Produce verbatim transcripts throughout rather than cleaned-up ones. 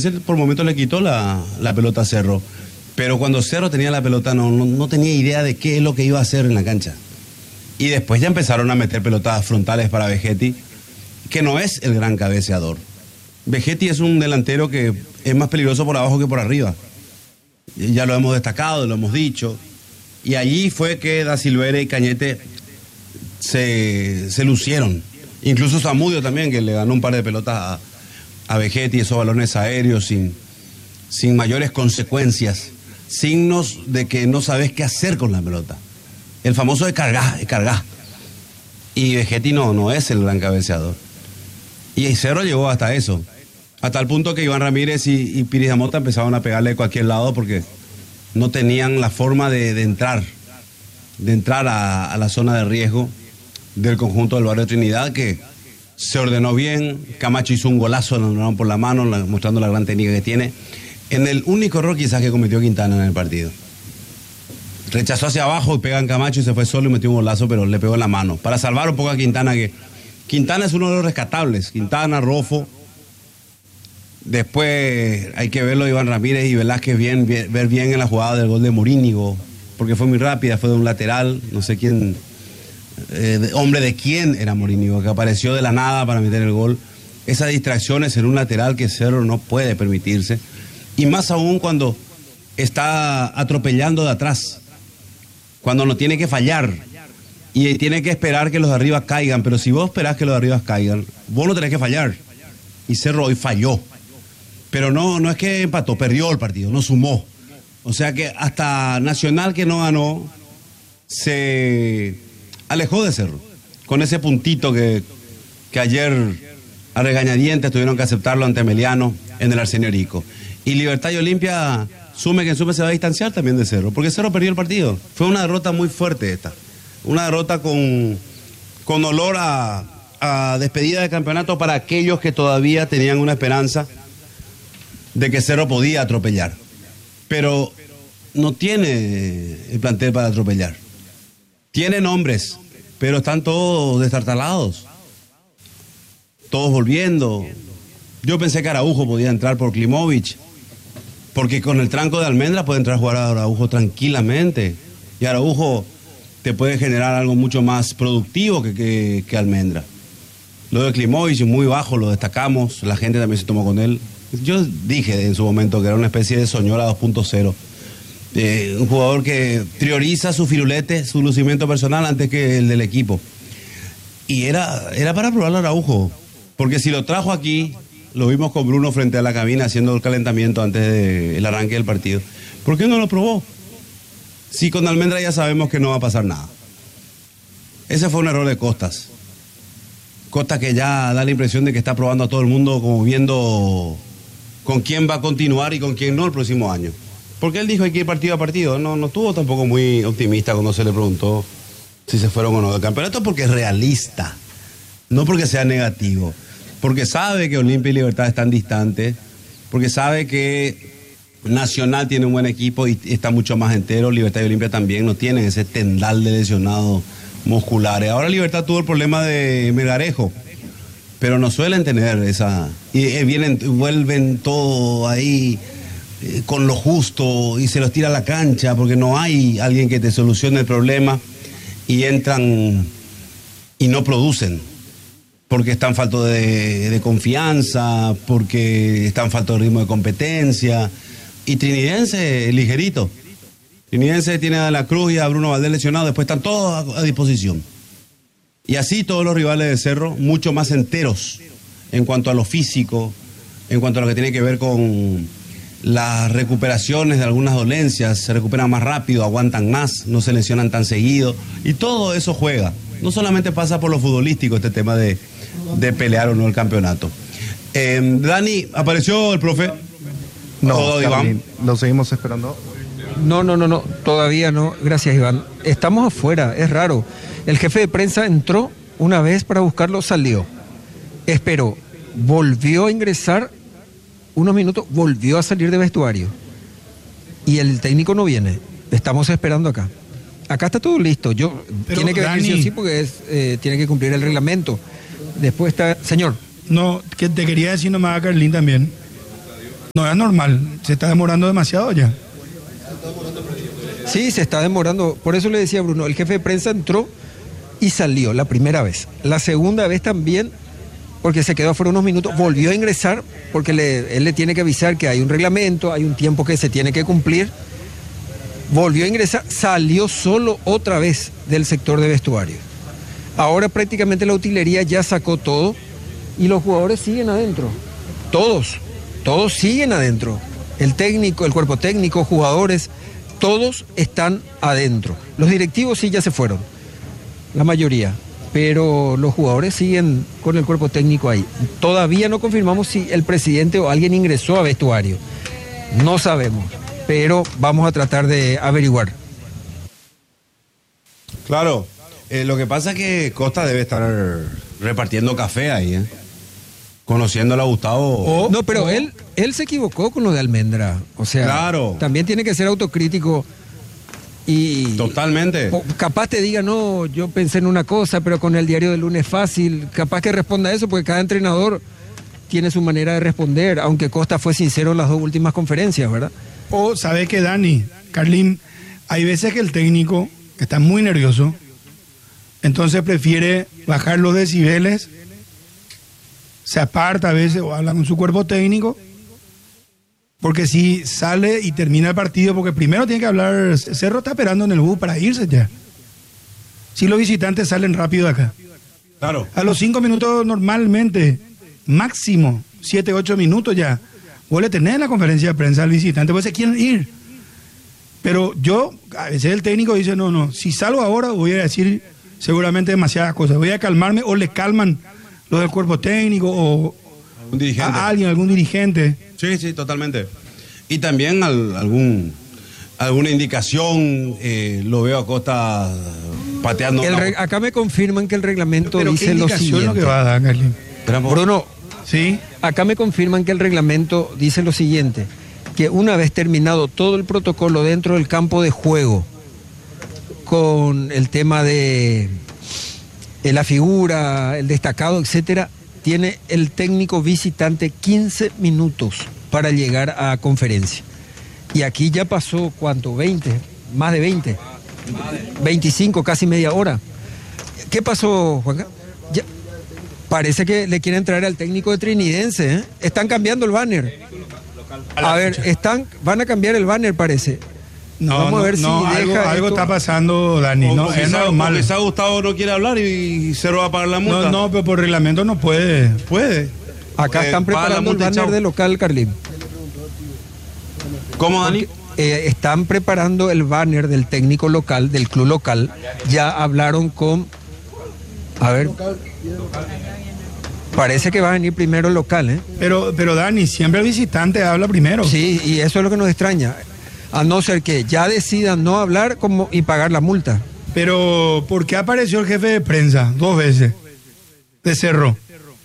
por momentos le quitó la, la pelota a Cerro. Pero cuando Cerro tenía la pelota no, no, no tenía idea de qué es lo que iba a hacer en la cancha. Y después ya empezaron a meter pelotas frontales para Vegetti, que no es el gran cabeceador. Vegetti es un delantero que es más peligroso por abajo que por arriba. Ya lo hemos destacado, lo hemos dicho. Y allí fue que Da Silveira y Cañete se, se lucieron. Incluso Zamudio también, que le ganó un par de pelotas a, a Vegetti, esos balones aéreos sin, sin mayores consecuencias. Signos de que no sabes qué hacer con la pelota. El famoso de cargar, de cargar. Y Vegetti no, no es el gran cabeceador. Y Cerro llegó hasta eso. Hasta el punto que Iván Ramírez y, y Piris Damota empezaban a pegarle de cualquier lado porque no tenían la forma de, de entrar, de entrar a, a la zona de riesgo del conjunto del barrio Trinidad, que se ordenó bien. Camacho hizo un golazo, lo anularon por la mano, la, mostrando la gran técnica que tiene. En el único error quizás que cometió Quintana en el partido. Rechazó hacia abajo y pega en Camacho y se fue solo y metió un golazo, pero le pegó en la mano. Para salvar un poco a Quintana, que Quintana es uno de los rescatables. Quintana, Rofo. Después hay que verlo Iván Ramírez y Velázquez bien, bien, ver bien en la jugada del gol de Morínigo, porque fue muy rápida, fue de un lateral, no sé quién, eh, de, hombre de quién era Morínigo, que apareció de la nada para meter el gol. Esas distracciones en un lateral que Cerro no puede permitirse, y más aún cuando está atropellando de atrás, cuando no tiene que fallar y tiene que esperar que los de arriba caigan, pero si vos esperás que los de arriba caigan, vos no tenés que fallar, y Cerro hoy falló. Pero no, no es que empató, perdió el partido, no sumó. O sea que hasta Nacional, que no ganó, se alejó de Cerro. Con ese puntito que, que ayer a regañadientes tuvieron que aceptarlo ante Meliano en el Arsenio Rico. Y Libertad y Olimpia, sume que sume se va a distanciar también de Cerro, porque Cerro perdió el partido. Fue una derrota muy fuerte esta. Una derrota con, con olor a, a despedida de campeonato para aquellos que todavía tenían una esperanza de que Cerro podía atropellar, pero no tiene el plantel para atropellar. Tiene nombres, pero están todos destartalados, todos volviendo. Yo pensé que Araujo podía entrar por Klimovic, porque con el tranco de Almendra puede entrar a jugar a Araujo tranquilamente, y Araujo te puede generar algo mucho más productivo que, que, que Almendra. Lo de Klimovic muy bajo, lo destacamos, la gente también se tomó con él. Yo dije en su momento que era una especie de Soñora dos punto cero. Eh, un jugador que prioriza su firulete, su lucimiento personal antes que el del equipo. Y era, era para probar a Araujo. Porque si lo trajo aquí, lo vimos con Bruno frente a la cabina haciendo el calentamiento antes del arranque del partido. ¿Por qué no lo probó? Si con Almendra ya sabemos que no va a pasar nada. Ese fue un error de Costas. Costas que ya da la impresión de que está probando a todo el mundo, como viendo con quién va a continuar y con quién no el próximo año. Porque él dijo hay que ir partido a partido. No, no estuvo tampoco muy optimista cuando se le preguntó si se fueron o no del campeonato, porque es realista, no porque sea negativo, porque sabe que Olimpia y Libertad están distantes, porque sabe que Nacional tiene un buen equipo y está mucho más entero. Libertad y Olimpia también no tienen ese tendal de lesionados musculares. Ahora Libertad tuvo el problema de Melgarejo, pero no suelen tener esa, y eh, vienen, vuelven todo ahí eh, con lo justo y se los tira a la cancha porque no hay alguien que te solucione el problema, y entran y no producen porque están faltos de, de confianza, porque están faltos de ritmo de competencia. Y Trinidense ligerito. Trinidense tiene a La Cruz y a Bruno Valdés lesionados, después están todos a, a disposición. Y así todos los rivales de Cerro, mucho más enteros en cuanto a lo físico, en cuanto a lo que tiene que ver con las recuperaciones de algunas dolencias, se recuperan más rápido, aguantan más, no se lesionan tan seguido, y todo eso juega. No solamente pasa por lo futbolístico este tema de, de pelear o no el campeonato. Eh, Dani, ¿apareció el profe? No, Iván. Lo seguimos esperando. No, no, no, no, todavía no. Gracias, Iván. Estamos afuera, es raro. El jefe de prensa entró una vez para buscarlo, salió. Esperó, volvió a ingresar unos minutos, volvió a salir de vestuario. Y el técnico no viene. Estamos esperando acá. Acá está todo listo. Yo Pero, tiene que Dani, venir sí o sí porque es, eh, tiene que cumplir el reglamento. Después está, señor. No, que te quería decir nomás a Carlín también. No es normal, se está demorando demasiado ya. Sí, se está demorando. Por eso le decía a Bruno, el jefe de prensa entró y salió la primera vez. La segunda vez también, porque se quedó afuera unos minutos, volvió a ingresar porque le, él le tiene que avisar que hay un reglamento, hay un tiempo que se tiene que cumplir. Volvió a ingresar, salió solo otra vez del sector de vestuario. Ahora prácticamente la utilería ya sacó todo y los jugadores siguen adentro. Todos, todos siguen adentro. El técnico, el cuerpo técnico, jugadores, todos están adentro. Los directivos sí ya se fueron, la mayoría, pero los jugadores siguen con el cuerpo técnico ahí. Todavía no confirmamos si el presidente o alguien ingresó a vestuario. No sabemos, pero vamos a tratar de averiguar. Claro, eh, lo que pasa es que Costa debe estar repartiendo café ahí, ¿eh? Conociéndolo a Gustavo. Oh, no, pero oh. él, él se equivocó con lo de Almendra. O sea, claro. También tiene que ser autocrítico y... Totalmente. O, capaz te diga, no, yo pensé en una cosa, pero con el diario del lunes fácil. Capaz que responda eso, porque cada entrenador tiene su manera de responder, aunque Costa fue sincero en las dos últimas conferencias, ¿verdad? O, ¿sabe qué, Dani? Carlín, hay veces que el técnico está muy nervioso, entonces prefiere bajar los decibeles, se aparta a veces o habla con su cuerpo técnico, porque si sale y termina el partido, porque primero tiene que hablar, Cerro está esperando en el bus para irse ya. Si los visitantes salen rápido de acá. Claro. A los cinco minutos normalmente, máximo, siete, ocho minutos ya, vos le tenés en la conferencia de prensa al visitante, pues se quieren ir. Pero yo, a veces el técnico dice, no, no, si salgo ahora voy a decir seguramente demasiadas cosas, voy a calmarme, o le calman los del cuerpo técnico o ¿Un dirigente? a alguien, algún dirigente. Sí, sí, totalmente. Y también al, algún alguna indicación, eh, lo veo a Costa pateando. El re, acá me confirman que el reglamento ¿Pero dice qué lo indicación siguiente. lo que va a dar, Carlín? Bruno, ¿sí? Acá me confirman que el reglamento dice lo siguiente, que una vez terminado todo el protocolo dentro del campo de juego, con el tema de la figura, el destacado, etcétera, tiene el técnico visitante quince minutos para llegar a conferencia. Y aquí ya pasó, ¿cuánto? veinte, más de veinte, veinticinco, casi media hora. ¿Qué pasó, Juanca? Ya, parece que le quieren traer al técnico de Trinidense, ¿eh? Están cambiando el banner. A ver, están, van a cambiar el banner, parece. No, Vamos no, a ver si no, deja algo, algo esto. está pasando, Dani. O, no, o es quizá, normal. o quizá Gustavo no quiere hablar y Cerro va a pagar la multa. No, no, pero por reglamento no puede. Puede. Acá Eh, están paga la preparando el multa y banner chao. de local, Carlín. ¿Cómo, Dani? Eh, están preparando el banner del técnico local, del club local. Ya hablaron con... A ver... Parece que va a venir primero el local, ¿eh? Pero, pero Dani, siempre el visitante habla primero. Sí, y eso es lo que nos extraña. A no ser que ya decidan no hablar como y pagar la multa. Pero, ¿por qué apareció el jefe de prensa dos veces? De Cerro.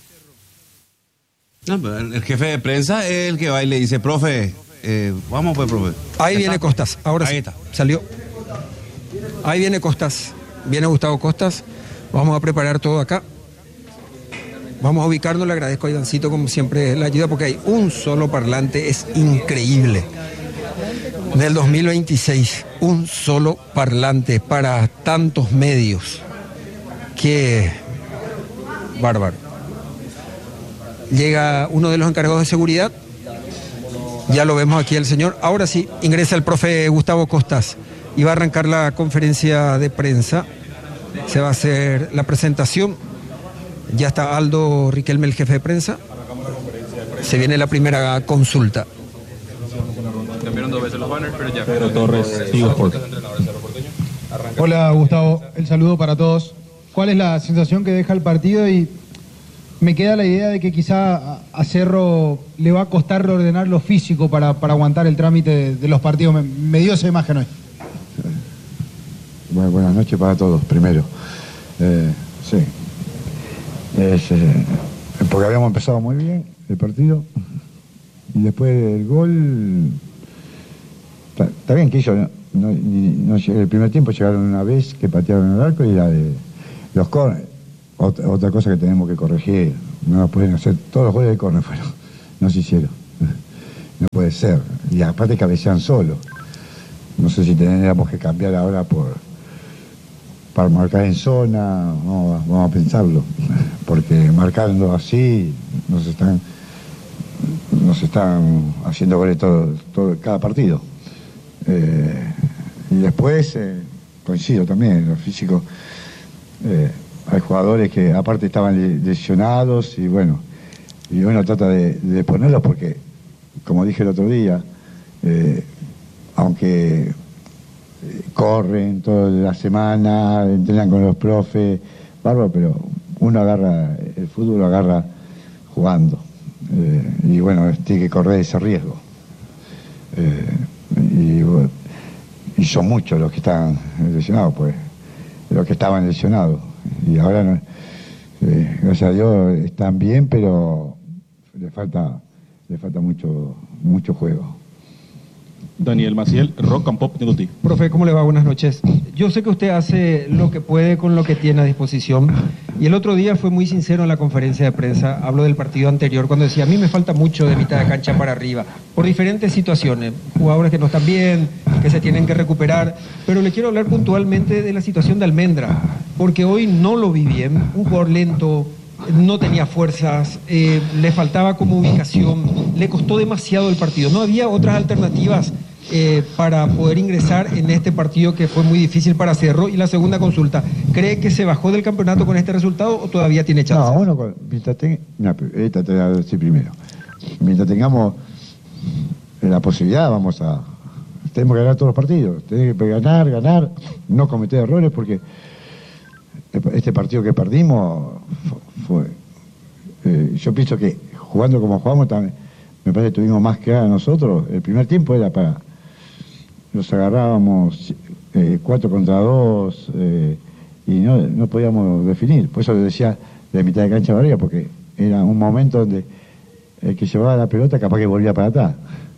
No, pero el jefe de prensa es el que va y le dice, profe, eh, vamos pues, profe. Ahí Ya viene está. Costas, ahora Ahí sí, está. salió. Ahí viene Costas, viene Gustavo Costas. Vamos a preparar todo acá. Vamos a ubicarnos, le agradezco a Ivancito como siempre la ayuda, porque hay un solo parlante, es increíble. Del dos mil veintiséis, un solo parlante para tantos medios. Qué bárbaro. Llega uno de los encargados de seguridad, ya lo vemos aquí el señor. Ahora sí, ingresa el profe Gustavo Costas y va a arrancar la conferencia de prensa. Se va a hacer la presentación. Ya está Aldo Riquelme, el jefe de prensa. Se viene la primera consulta. Cambiaron dos veces los banners, pero ya. Pedro Torres, Tigo Sport. Hola Gustavo, el saludo para todos. ¿Cuál es la sensación que deja el partido? Y me queda la idea de que quizá a Cerro le va a costar reordenar lo físico para, para aguantar el trámite de, de los partidos. Me, me dio esa imagen hoy. Bueno, buenas noches para todos, primero. Eh, sí. Es, eh, porque habíamos empezado muy bien el partido y después el gol está, está bien que hizo, no, no, no, el primer tiempo llegaron una vez que patearon el arco y la de los córner, otra, otra cosa que tenemos que corregir, no nos pueden hacer, todos los goles de córner fueron, no se hicieron no puede ser. Y aparte cabecean solo. No sé si tendríamos que cambiar ahora por para marcar en zona, vamos, vamos a pensarlo, porque marcando así nos están nos están haciendo goles todo, todo cada partido. Eh, y después eh, coincido también, en lo físico, eh, hay jugadores que aparte estaban lesionados y bueno, y uno trata de, de ponerlos porque, como dije el otro día, eh, aunque corren toda la semana, entrenan con los profes, bárbaro, pero uno agarra, el fútbol lo agarra jugando. Eh, y bueno, tiene que correr ese riesgo. Eh, y, y son muchos los que están lesionados, pues, los que estaban lesionados. Y ahora, no, eh, gracias a Dios, están bien, pero le falta, le falta mucho, mucho juego. Daniel Maciel, Rock and Pop de Guti. Profe, ¿cómo le va? Buenas noches. Yo sé que usted hace lo que puede con lo que tiene a disposición y el otro día fue muy sincero en la conferencia de prensa, habló del partido anterior cuando decía, a mí me falta mucho de mitad de cancha para arriba, por diferentes situaciones, jugadores que no están bien, que se tienen que recuperar, pero le quiero hablar puntualmente de la situación de Almendra, porque hoy no lo vi bien, un jugador lento, no tenía fuerzas, eh, le faltaba como ubicación, le costó demasiado el partido, no había otras alternativas Eh, para poder ingresar en este partido que fue muy difícil para Cerro. Y la segunda consulta, ¿cree que se bajó del campeonato con este resultado o todavía tiene chance? No, uno, mientras tenga, no, esta te voy a decir primero, mientras tengamos la posibilidad vamos a, tenemos que ganar todos los partidos, tenemos que ganar, ganar, no cometer errores porque este partido que perdimos fue, eh, yo pienso que jugando como jugamos también, me parece que tuvimos más que ganar nosotros. El primer tiempo era para, nos agarrábamos eh, cuatro contra dos eh, y no, no podíamos definir. Por eso le decía de mitad de cancha arriba, porque era un momento donde el que llevaba la pelota capaz que volvía para atrás.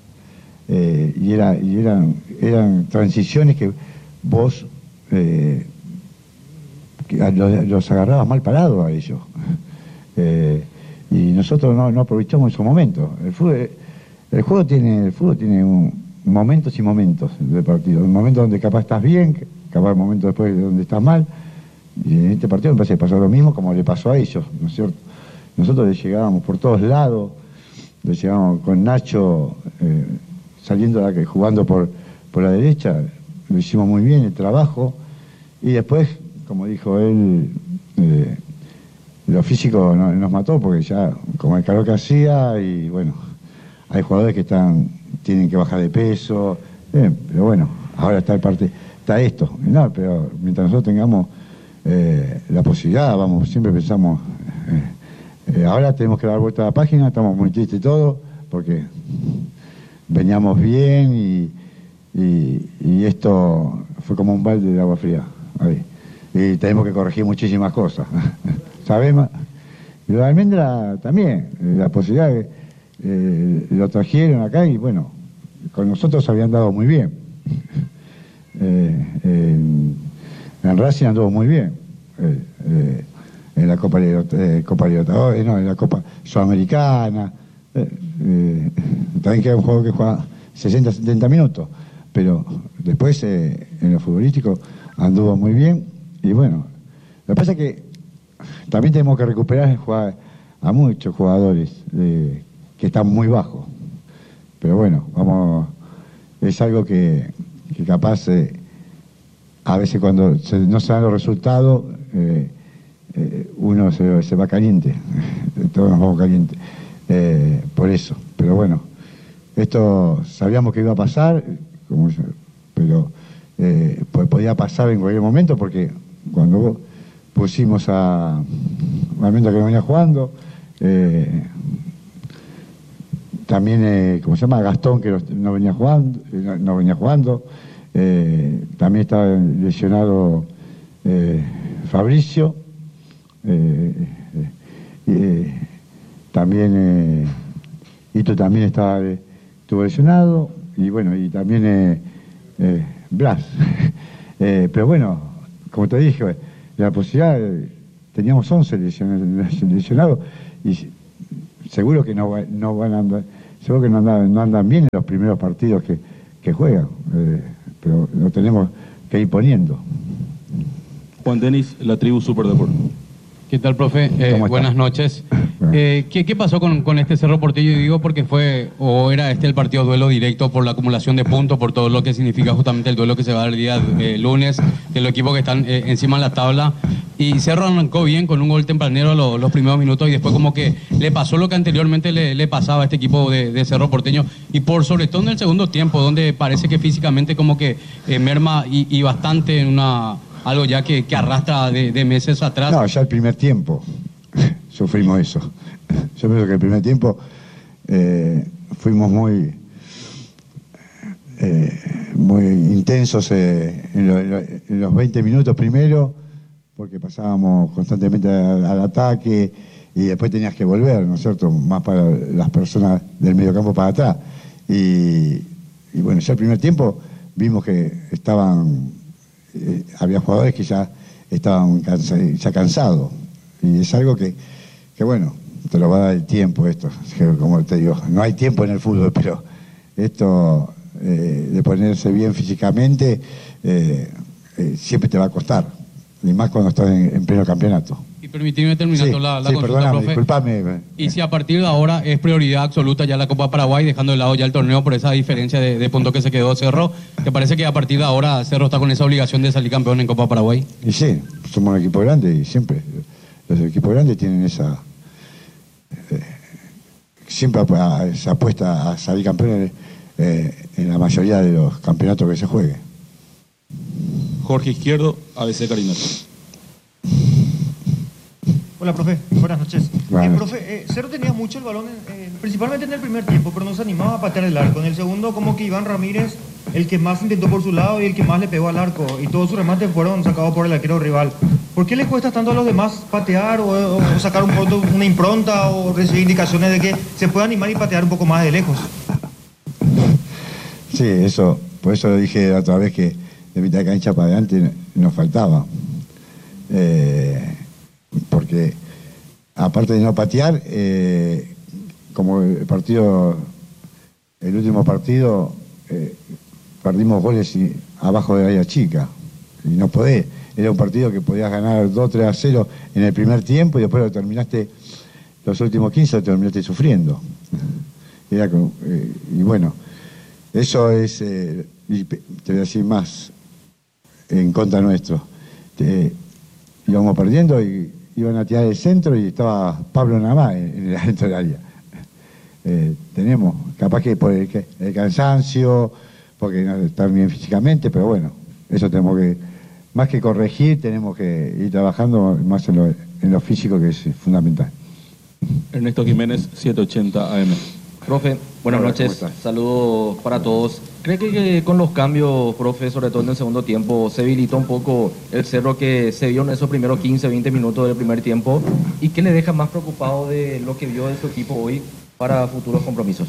Eh, y era, y eran, eran transiciones que vos eh, que los, los agarrabas mal parados a ellos. Eh, y nosotros no, no aprovechamos esos momentos. El fútbol, el juego tiene, el fútbol tiene un, momentos y momentos del partido. Un momento donde capaz estás bien, capaz un momento después donde estás mal. Y en este partido me parece que pasó lo mismo como le pasó a ellos, ¿no es cierto? Nosotros les llegábamos por todos lados, les llegábamos con Nacho eh, saliendo de la, jugando por, por la derecha, lo hicimos muy bien el trabajo. Y después, como dijo él, eh, lo físico no, nos mató porque ya, como el calor que hacía, y bueno, hay jugadores que están tienen que bajar de peso, eh, pero bueno, ahora está el parte, está esto, no, pero mientras nosotros tengamos eh, la posibilidad, vamos, siempre pensamos, eh, eh, ahora tenemos que dar vuelta a la página, estamos muy tristes y todo, porque veníamos bien y, y, y esto fue como un balde de agua fría, ahí. Y tenemos que corregir muchísimas cosas. Sabemos, y lo de Almendra también, la posibilidad de, eh, lo trajeron acá y bueno, con nosotros habían dado muy bien. Eh, en, en Racing anduvo muy bien. Eh, eh, en la Copa eh, Copa Libertadores, no, en la Copa Sudamericana. Eh, eh, también queda un jugador que juega sesenta, setenta minutos, pero después eh, en lo futbolístico anduvo muy bien y bueno, lo que pasa es que también tenemos que recuperar a muchos jugadores eh, que están muy bajos. Pero bueno, vamos, es algo que, que capaz eh, a veces cuando se, no se dan los resultados, eh, eh, uno se, se va caliente, todos nos vamos calientes, eh, por eso. Pero bueno, esto sabíamos que iba a pasar, como yo, pero eh, pues podía pasar en cualquier momento porque cuando pusimos a Almendra que no venía jugando, eh, también, eh, ¿cómo se llama? Gastón que no venía jugando, no, no venía jugando, eh, también estaba lesionado eh, Fabricio, eh, eh, también eh, Ito también estaba, eh, estuvo lesionado, y bueno, y también eh, eh, Blas. eh, pero bueno, como te dije, la posibilidad, teníamos once lesionados y seguro que no, no van a andar, seguro que no andan, no andan bien en los primeros partidos que, que juegan, eh, pero lo tenemos que ir poniendo. Juan Denis, la tribu Superdeport. ¿Qué tal, profe? Eh, buenas noches. Eh, ¿qué, ¿Qué pasó con, con este Cerro Porteño? Digo porque fue, o era este el partido duelo directo por la acumulación de puntos, por todo lo que significa justamente el duelo que se va a dar el día eh, lunes, de los equipos que están eh, encima de la tabla. Y Cerro arrancó bien con un gol tempranero lo, los primeros minutos y después como que le pasó lo que anteriormente le, le pasaba a este equipo de, de Cerro Porteño. Y por sobre todo en el segundo tiempo, donde parece que físicamente como que eh, merma y, y bastante en una... algo ya que, que arrastra de, de meses atrás. No, ya el primer tiempo sufrimos eso. Yo creo que el primer tiempo eh, fuimos muy eh, muy intensos eh, en, lo, en, lo, en los veinte minutos primero, porque pasábamos constantemente al, al ataque y después tenías que volver, ¿no es cierto? Más para las personas del mediocampo para atrás. Y, y bueno, ya el primer tiempo vimos que estaban... Eh, había jugadores que ya estaban cansa, ya cansados y es algo que, que bueno, te lo va a dar el tiempo esto, que, como te digo, no hay tiempo en el fútbol, pero esto eh, de ponerse bien físicamente eh, eh, siempre te va a costar, y más cuando estás en, en pleno campeonato. Y permitidme terminando sí, la, la sí, consulta, perdóname, profe. Disculpame. Y si a partir de ahora es prioridad absoluta ya la Copa Paraguay, dejando de lado ya el torneo por esa diferencia de, de puntos que se quedó Cerro, ¿te parece que a partir de ahora Cerro está con esa obligación de salir campeón en Copa Paraguay? Y sí, somos un equipo grande y siempre los equipos grandes tienen esa... Eh, siempre se apuesta a salir campeones eh, en la mayoría de los campeonatos que se juegue. Jorge Izquierdo, A B C Carinato. Hola, profe. Buenas noches. Bueno. Eh, profe, eh, Cerro tenía mucho el balón, en, eh, principalmente en el primer tiempo, pero no se animaba a patear el arco. En el segundo, como que Iván Ramírez, el que más intentó por su lado y el que más le pegó al arco. Y todos sus remates fueron sacados por el arquero rival. ¿Por qué le cuesta tanto a los demás patear o, o, o sacar un poco una impronta o recibir indicaciones de que se pueda animar y patear un poco más de lejos? Sí, eso, por eso lo dije la otra vez que de mitad de cancha para adelante nos faltaba. Eh... Porque aparte de no patear, eh, como el partido, el último partido, eh, perdimos goles y, abajo de la área chica. Y no podés. Era un partido que podías ganar dos, tres a cero en el primer tiempo y después lo terminaste, los últimos quince lo terminaste sufriendo. Era como, eh, y bueno, eso es, eh, y te voy a decir más, en contra nuestro. Te, íbamos perdiendo y iban a tirar el centro y estaba Pablo Namá en, en el adentro del área. Eh, tenemos, capaz que por el, el cansancio, porque no están bien físicamente, pero bueno, eso tenemos que, más que corregir, tenemos que ir trabajando más en lo, en lo físico, que es fundamental. Ernesto Jiménez, setecientos ochenta A M. Profe, buenas Hola, noches, saludos para todos. ¿Cree que, que con los cambios, profe, sobre todo en el segundo tiempo, se debilitó un poco el Cerro que se vio en esos primeros quince, veinte minutos del primer tiempo? ¿Y qué le deja más preocupado de lo que vio de su equipo hoy para futuros compromisos?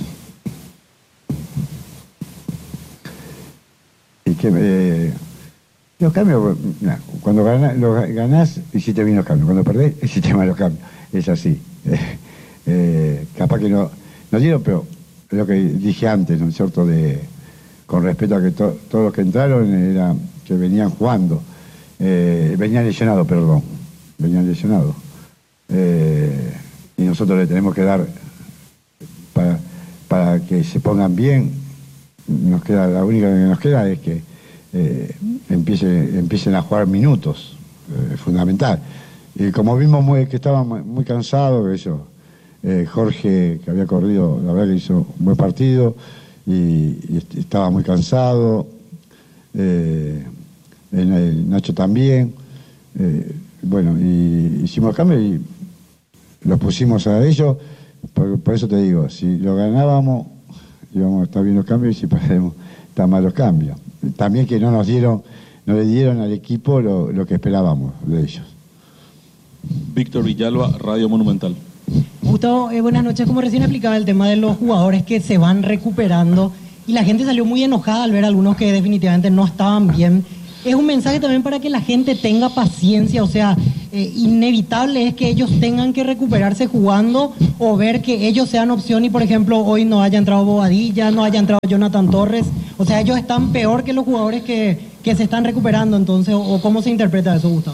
Y que eh, los cambios, nah, cuando ganás, los ganás, hiciste bien los cambios, cuando perdés, hiciste mal los cambios. Es así. Eh, eh, capaz que no, no dieron, pero lo que dije antes, ¿no es cierto?, de, con respecto a que to, todos los que entraron era que venían jugando, eh, venían lesionados, perdón, venían lesionados. Eh, y nosotros le tenemos que dar, para, para que se pongan bien, nos queda, la única que nos queda es que eh, empiece, empiecen a jugar minutos, eh, fundamental. Y como vimos muy, que estaban muy, muy cansados, eso, eh, Jorge, que había corrido, la verdad que hizo un buen partido, y, y estaba muy cansado, eh, el, el Nacho también, eh, bueno, y hicimos cambio y los pusimos a ellos, por, por eso te digo, si lo ganábamos, íbamos a estar bien los cambios, y si perdemos, están mal los cambios. También que no nos dieron, no le dieron al equipo lo, lo que esperábamos de ellos. Víctor Villalba, Radio Monumental. Gustavo, eh, buenas noches. Como recién explicaba el tema de los jugadores que se van recuperando y la gente salió muy enojada al ver a algunos que definitivamente no estaban bien. Es un mensaje también para que la gente tenga paciencia, o sea, eh, inevitable es que ellos tengan que recuperarse jugando o ver que ellos sean opción y, por ejemplo, hoy no haya entrado Bobadilla, no haya entrado Jonathan Torres. O sea, ellos están peor que los jugadores que, que se están recuperando. Entonces, o, o ¿cómo se interpreta eso, Gustavo?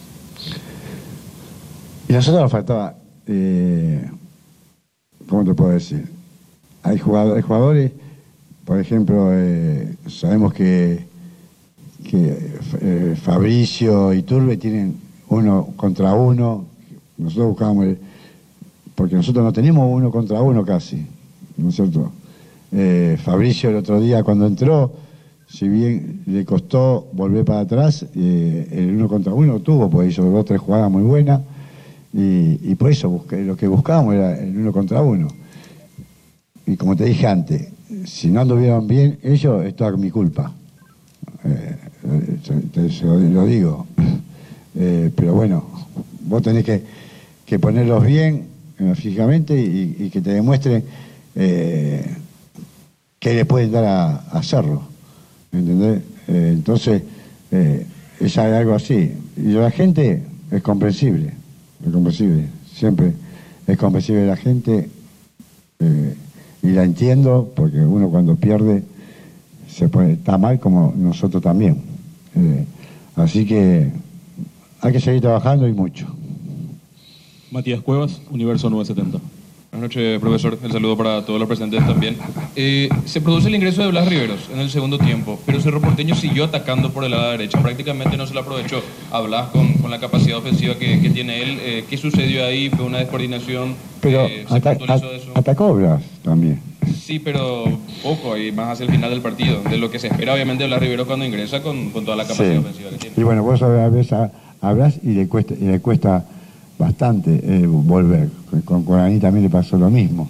Y a nosotros nos faltaba, eh, ¿cómo te puedo decir? Hay jugadores, hay jugadores por ejemplo, eh, sabemos que, que eh, Fabricio y Turbe tienen uno contra uno. Nosotros buscábamos, el, porque nosotros no tenemos uno contra uno casi, ¿no es cierto? Eh, Fabricio el otro día cuando entró, si bien le costó volver para atrás, eh, el uno contra uno lo tuvo, porque hizo dos o tres jugadas muy buenas, y, y por eso busqué, lo que buscábamos era el uno contra uno. Y como te dije antes, si no anduvieron bien ellos, esto es mi culpa. Eh, te, te, lo digo. Eh, pero bueno, vos tenés que, que ponerlos bien eh, físicamente y, y que te demuestren eh, que le pueden dar a, a Cerro. ¿Entendés? Eh, entonces, eh, es algo así. Y la gente es comprensible. Es comprensible. Siempre es comprensible la gente. Eh, y la entiendo, porque uno cuando pierde se pone, está mal, como nosotros también. Eh, así que hay que seguir trabajando y mucho. Matías Cuevas, Universo novecientos setenta. Buenas noches, profesor. El saludo para todos los presentes también. Eh, se produce el ingreso de Blas Riveros en el segundo tiempo, pero Cerro Porteño siguió atacando por el lado derecha. Prácticamente no se lo aprovechó a Blas con, con la capacidad ofensiva que, que tiene él. Eh, ¿Qué sucedió ahí? ¿Fue una descoordinación? Pero eh, ¿se ata puntualizó at eso? atacó Blas también. Sí, pero poco, y más hacia el final del partido. De lo que se espera, obviamente, de Blas Riveros cuando ingresa con, con toda la capacidad Sí. ofensiva que tiene. Y bueno, vos a veces a, a Blas y le cuesta, y le cuesta bastante eh, volver. Con Guaraní también le pasó lo mismo.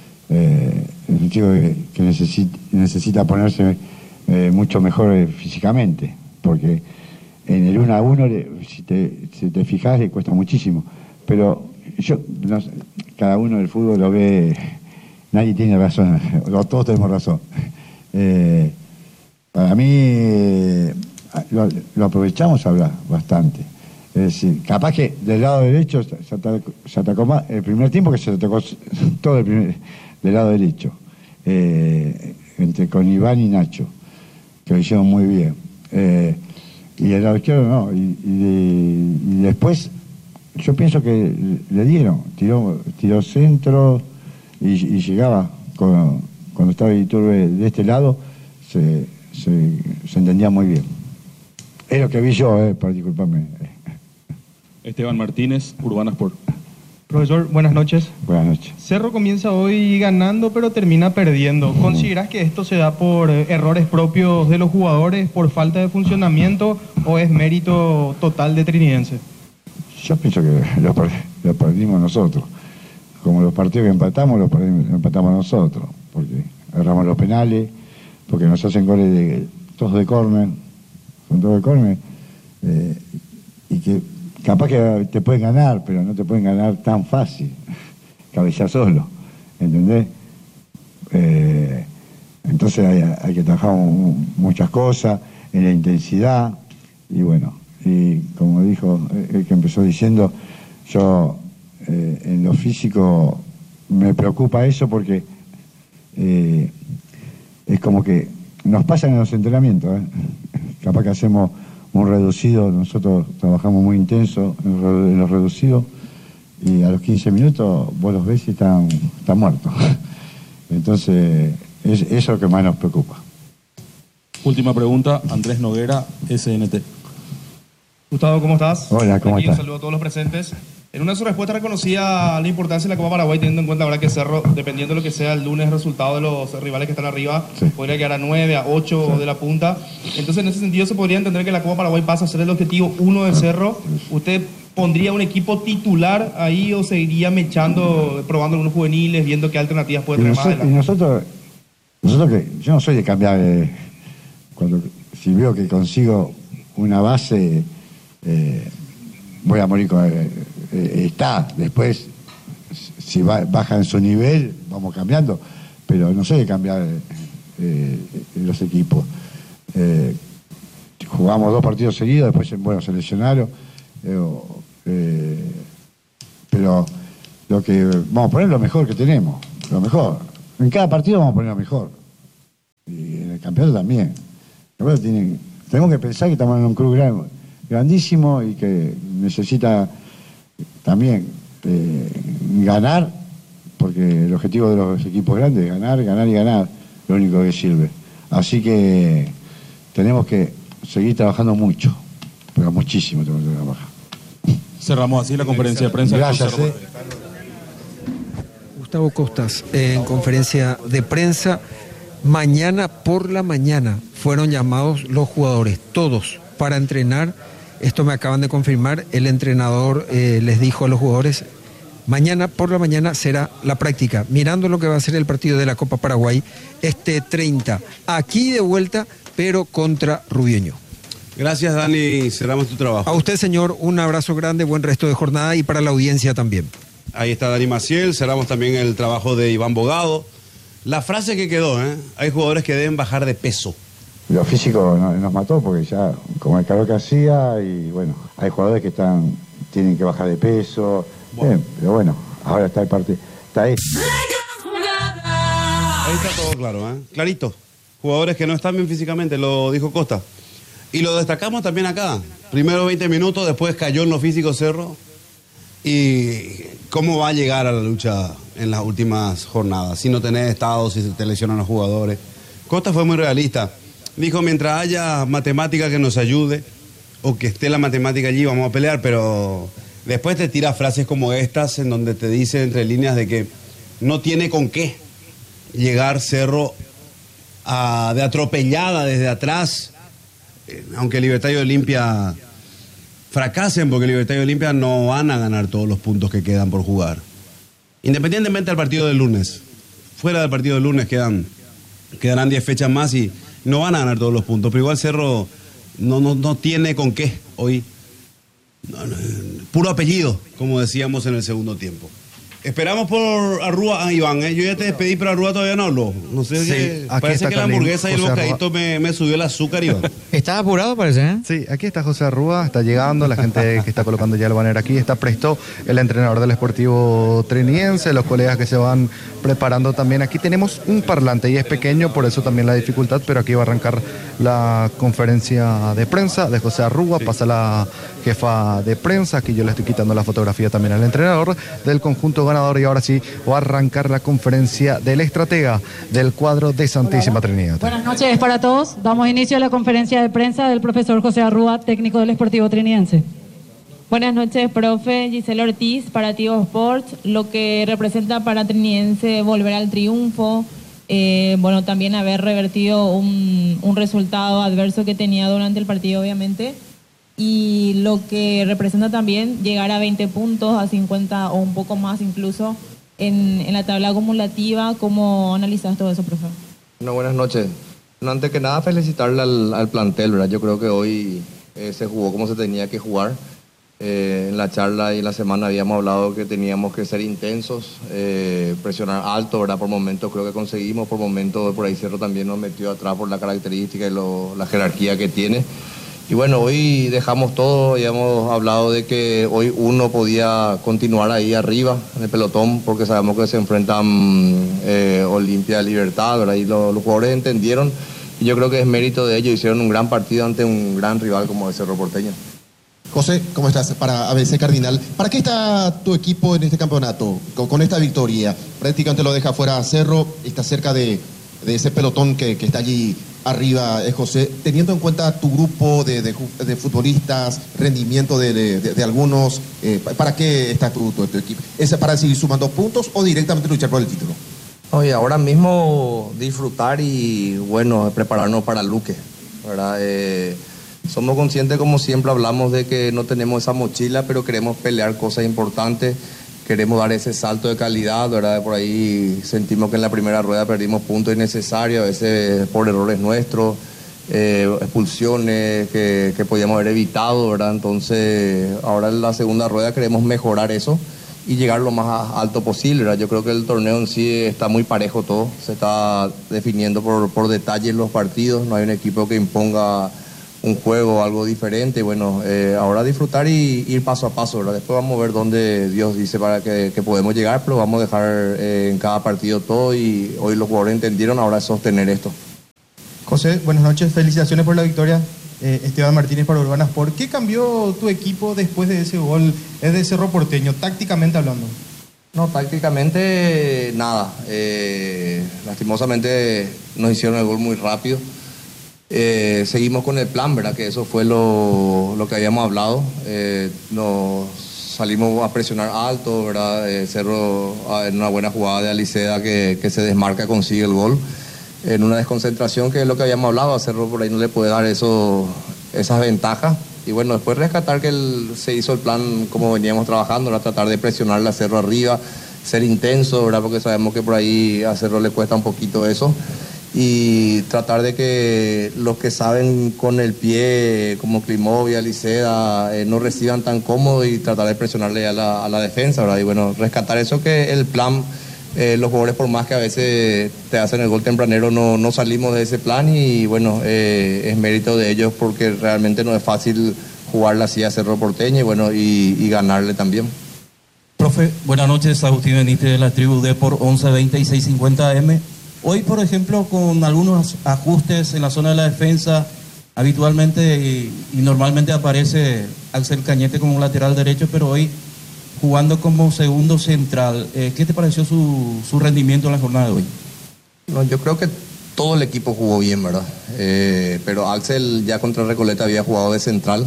Eh, es un chico que, que necesita, necesita ponerse eh, mucho mejor eh, físicamente, porque en el uno a uno, le, si, te, si te fijas, le cuesta muchísimo. Pero yo, no sé, cada uno del fútbol lo ve, nadie tiene razón, todos tenemos razón. Eh, para mí, eh, lo, lo aprovechamos a hablar bastante. Es decir, capaz que del lado derecho se atacó, se atacó más el primer tiempo, que se atacó todo el primer, del lado derecho, eh, entre con Iván y Nacho, que lo hicieron muy bien. Eh, y el lado izquierdo no. Y, y, y después, yo pienso que le dieron, tiró, tiró centro y, y llegaba, con, cuando estaba Iturbe de este lado, se, se, se entendía muy bien. Es lo que vi yo, eh, para disculparme. Esteban Martínez, Urbana Sport. Profesor, buenas noches. Buenas noches. Cerro comienza hoy ganando, pero termina perdiendo. ¿Considerás que esto se da por eh, errores propios de los jugadores, por falta de funcionamiento, o es mérito total de Trinidense? Yo pienso que lo, per lo perdimos nosotros. Como los partidos que empatamos, los perdimos, lo empatamos nosotros. Porque erramos los penales, porque nos hacen goles de, todos de córner, son todos de córner, eh, y que capaz que te pueden ganar, pero no te pueden ganar tan fácil, cabeza solo, ¿entendés? Eh, entonces hay, hay que trabajar muchas cosas, en la intensidad, y bueno, y como dijo el que empezó diciendo, yo eh, en lo físico me preocupa eso porque eh, es como que nos pasa en los entrenamientos, ¿eh? Capaz que hacemos un reducido, nosotros trabajamos muy intenso en los reducidos y a los quince minutos vos los ves y están, están muertos. Entonces, es, eso es lo que más nos preocupa. Última pregunta, Andrés Noguera, S N T. Gustavo, ¿cómo estás? Hola, ¿cómo Aquí estás? un saludo a todos los presentes. En una de sus respuestas reconocía la importancia de la Copa Paraguay, teniendo en cuenta ahora que Cerro, dependiendo de lo que sea el lunes, el resultado de los rivales que están arriba, sí, podría quedar a nueve, a ocho sí, de la punta. Entonces, en ese sentido, se podría entender que la Copa Paraguay pasa a ser el objetivo uno de Cerro. ¿Usted pondría un equipo titular ahí o seguiría mechando, probando algunos juveniles, viendo qué alternativas puede tener más adelante? Y nosotros, nosotros que yo no soy de cambiar, eh, cuando, si veo que consigo una base, eh, voy a morir con... Eh, Eh, está, después si va, baja en su nivel vamos cambiando, pero no sé de cambiar eh, los equipos. Eh, jugamos dos partidos seguidos, después bueno, se lesionaron, eh, Eh, pero lo que vamos a poner lo mejor que tenemos, lo mejor. En cada partido vamos a poner lo mejor. Y en el campeonato también. Bueno, tienen, tenemos que pensar que estamos en un club gran, grandísimo y que necesita también eh, ganar, porque el objetivo de los equipos grandes es ganar, ganar y ganar, lo único que sirve. Así que tenemos que seguir trabajando mucho, pero muchísimo tenemos que trabajar. Cerramos así la conferencia de prensa. Gracias. Eh. Gustavo Costas, en conferencia de prensa, mañana por la mañana fueron llamados los jugadores, todos, para entrenar. Esto me acaban de confirmar, el entrenador eh, les dijo a los jugadores, mañana por la mañana será la práctica, mirando lo que va a ser el partido de la Copa Paraguay este treinta, aquí de vuelta, pero contra Rubieño. Gracias, Dani, cerramos tu trabajo. A usted, señor, un abrazo grande, buen resto de jornada y para la audiencia también. Ahí está Dani Maciel, cerramos también el trabajo de Iván Bogado. La frase que quedó, ¿eh? Hay jugadores que deben bajar de peso. Lo físico no, nos mató porque ya, como el calor que hacía, y bueno, hay jugadores que están tienen que bajar de peso, bueno. Bien, pero bueno, ahora está el partido, está ahí. Ahí está todo claro, ¿eh? Clarito. Jugadores que no están bien físicamente, lo dijo Costa. Y lo destacamos también acá. Primero veinte minutos, después cayó en lo físico Cerro. Y cómo va a llegar a la lucha en las últimas jornadas, si no tenés estado, si se te lesionan los jugadores. Costa fue muy realista. Dijo, mientras haya matemática que nos ayude, o que esté la matemática allí, vamos a pelear, pero después te tira frases como estas, en donde te dice entre líneas de que no tiene con qué llegar Cerro a, de atropellada desde atrás, eh, aunque Libertad y Olimpia fracasen, porque Libertad y Olimpia no van a ganar todos los puntos que quedan por jugar. Independientemente del partido del lunes, fuera del partido del lunes quedan, quedarán diez fechas más y no van a ganar todos los puntos, pero igual Cerro no, no, no tiene con qué hoy. No, no, puro apellido, como decíamos en el segundo tiempo. Esperamos por Arrúa, ah, Iván, ¿eh? Yo ya te despedí, pero Arrúa todavía no habló. No sé, sí, qué, parece que la hamburguesa y el bocadito me, me subió el azúcar, Iván. ¿Estás apurado, parece? ¿eh? Sí, aquí está José Arrúa, está llegando, la gente que está colocando ya el banner aquí, está presto el entrenador del Sportivo Triniense, los colegas que se van preparando también. Aquí tenemos un parlante y es pequeño, por eso también la dificultad, pero aquí va a arrancar la conferencia de prensa de José Arrúa, sí. Pasa la jefa de prensa, aquí yo le estoy quitando la fotografía también al entrenador del conjunto ganador y ahora sí va a arrancar la conferencia del estratega del cuadro de Santísima Trinidad. Buenas noches para todos, damos inicio a la conferencia de prensa del profesor José Arrúa, técnico del Sportivo Trinidense. Buenas noches, profe. Gisela Ortiz, para Tigo Sports, lo que representa para Trinidense volver al triunfo, eh, bueno, también haber revertido un, un resultado adverso que tenía durante el partido, obviamente, y lo que representa también llegar a veinte puntos, a cincuenta o un poco más incluso en, en la tabla acumulativa. ¿Cómo analizas todo eso, profe? Bueno, buenas noches. No, antes que nada, felicitarle al, al plantel, ¿verdad? Yo creo que hoy eh, se jugó como se tenía que jugar. Eh, en la charla y en la semana habíamos hablado que teníamos que ser intensos, eh, presionar alto, ¿verdad? Por momentos creo que conseguimos, por momentos por ahí Cerro también nos metió atrás por la característica y lo, la jerarquía que tiene. Y bueno, hoy dejamos todo, ya hemos hablado de que hoy uno podía continuar ahí arriba en el pelotón porque sabemos que se enfrentan eh, Olimpia Libertad, ¿verdad? Y lo, los jugadores entendieron y yo creo que es mérito de ellos, hicieron un gran partido ante un gran rival como el Cerro Porteño. José, ¿cómo estás? Para A B C Cardinal. ¿Para qué está tu equipo en este campeonato? Con, con esta victoria, prácticamente lo deja fuera a Cerro, está cerca de, de ese pelotón que, que está allí arriba, eh, José. Teniendo en cuenta tu grupo de, de, de futbolistas, rendimiento de, de, de algunos, eh, ¿para qué está tu, tu, tu equipo? ¿Es para seguir sumando puntos o directamente luchar por el título? Oye, ahora mismo disfrutar y, bueno, prepararnos para Luque, ¿verdad? Eh, Somos conscientes, como siempre hablamos, de que no tenemos esa mochila, pero queremos pelear cosas importantes, queremos dar ese salto de calidad, ¿verdad? Por ahí sentimos que en la primera rueda perdimos puntos innecesarios, a veces por errores nuestros, eh, expulsiones que, que podíamos haber evitado, ¿verdad? Entonces, ahora en la segunda rueda queremos mejorar eso y llegar lo más alto posible, ¿verdad? Yo creo que el torneo en sí está muy parejo todo, se está definiendo por, por detalle los partidos, no hay un equipo que imponga un juego, algo diferente. Y bueno, eh, ahora disfrutar y ir paso a paso, ¿verdad? Después vamos a ver dónde Dios dice para que, que podemos llegar, pero vamos a dejar eh, en cada partido todo y hoy los jugadores entendieron, ahora es sostener esto. José, buenas noches, felicitaciones por la victoria. Eh, Esteban Martínez para Urbana Sport. ¿Qué cambió tu equipo después de ese gol de Cerro Porteño, tácticamente hablando? No, tácticamente nada. Eh, lastimosamente nos hicieron el gol muy rápido. Eh, seguimos con el plan, ¿verdad? Que eso fue lo, lo que habíamos hablado. Eh, nos salimos a presionar alto, ¿verdad? Eh, Cerro en una buena jugada de Aliceda que, que se desmarca, consigue el gol. En una desconcentración que es lo que habíamos hablado, a Cerro por ahí no le puede dar eso, esas ventajas. Y bueno, después rescatar que el, se hizo el plan como veníamos trabajando, era tratar de presionarle a Cerro arriba, ser intenso, ¿verdad? Porque sabemos que por ahí a Cerro le cuesta un poquito eso. Y tratar de que los que saben con el pie, como Klimovia, Liceda, eh, no reciban tan cómodo y tratar de presionarle a la, a la defensa, ¿verdad? Y bueno, rescatar eso que el plan... Eh, los jugadores, por más que a veces te hacen el gol tempranero, no, no salimos de ese plan y bueno, eh, es mérito de ellos porque realmente no es fácil jugarla así a Cerro Porteño y bueno, y, y ganarle también. Profe, buenas noches, Agustín Benítez de la tribu D por once veinte y seiscientos cincuenta M. Hoy, por ejemplo, con algunos ajustes en la zona de la defensa, habitualmente y, y normalmente aparece Axel Cañete como lateral derecho, pero hoy jugando como segundo central, eh, ¿qué te pareció su, su rendimiento en la jornada de hoy? No, yo creo que todo el equipo jugó bien, ¿verdad? Eh, pero Axel ya contra Recoleta había jugado de central,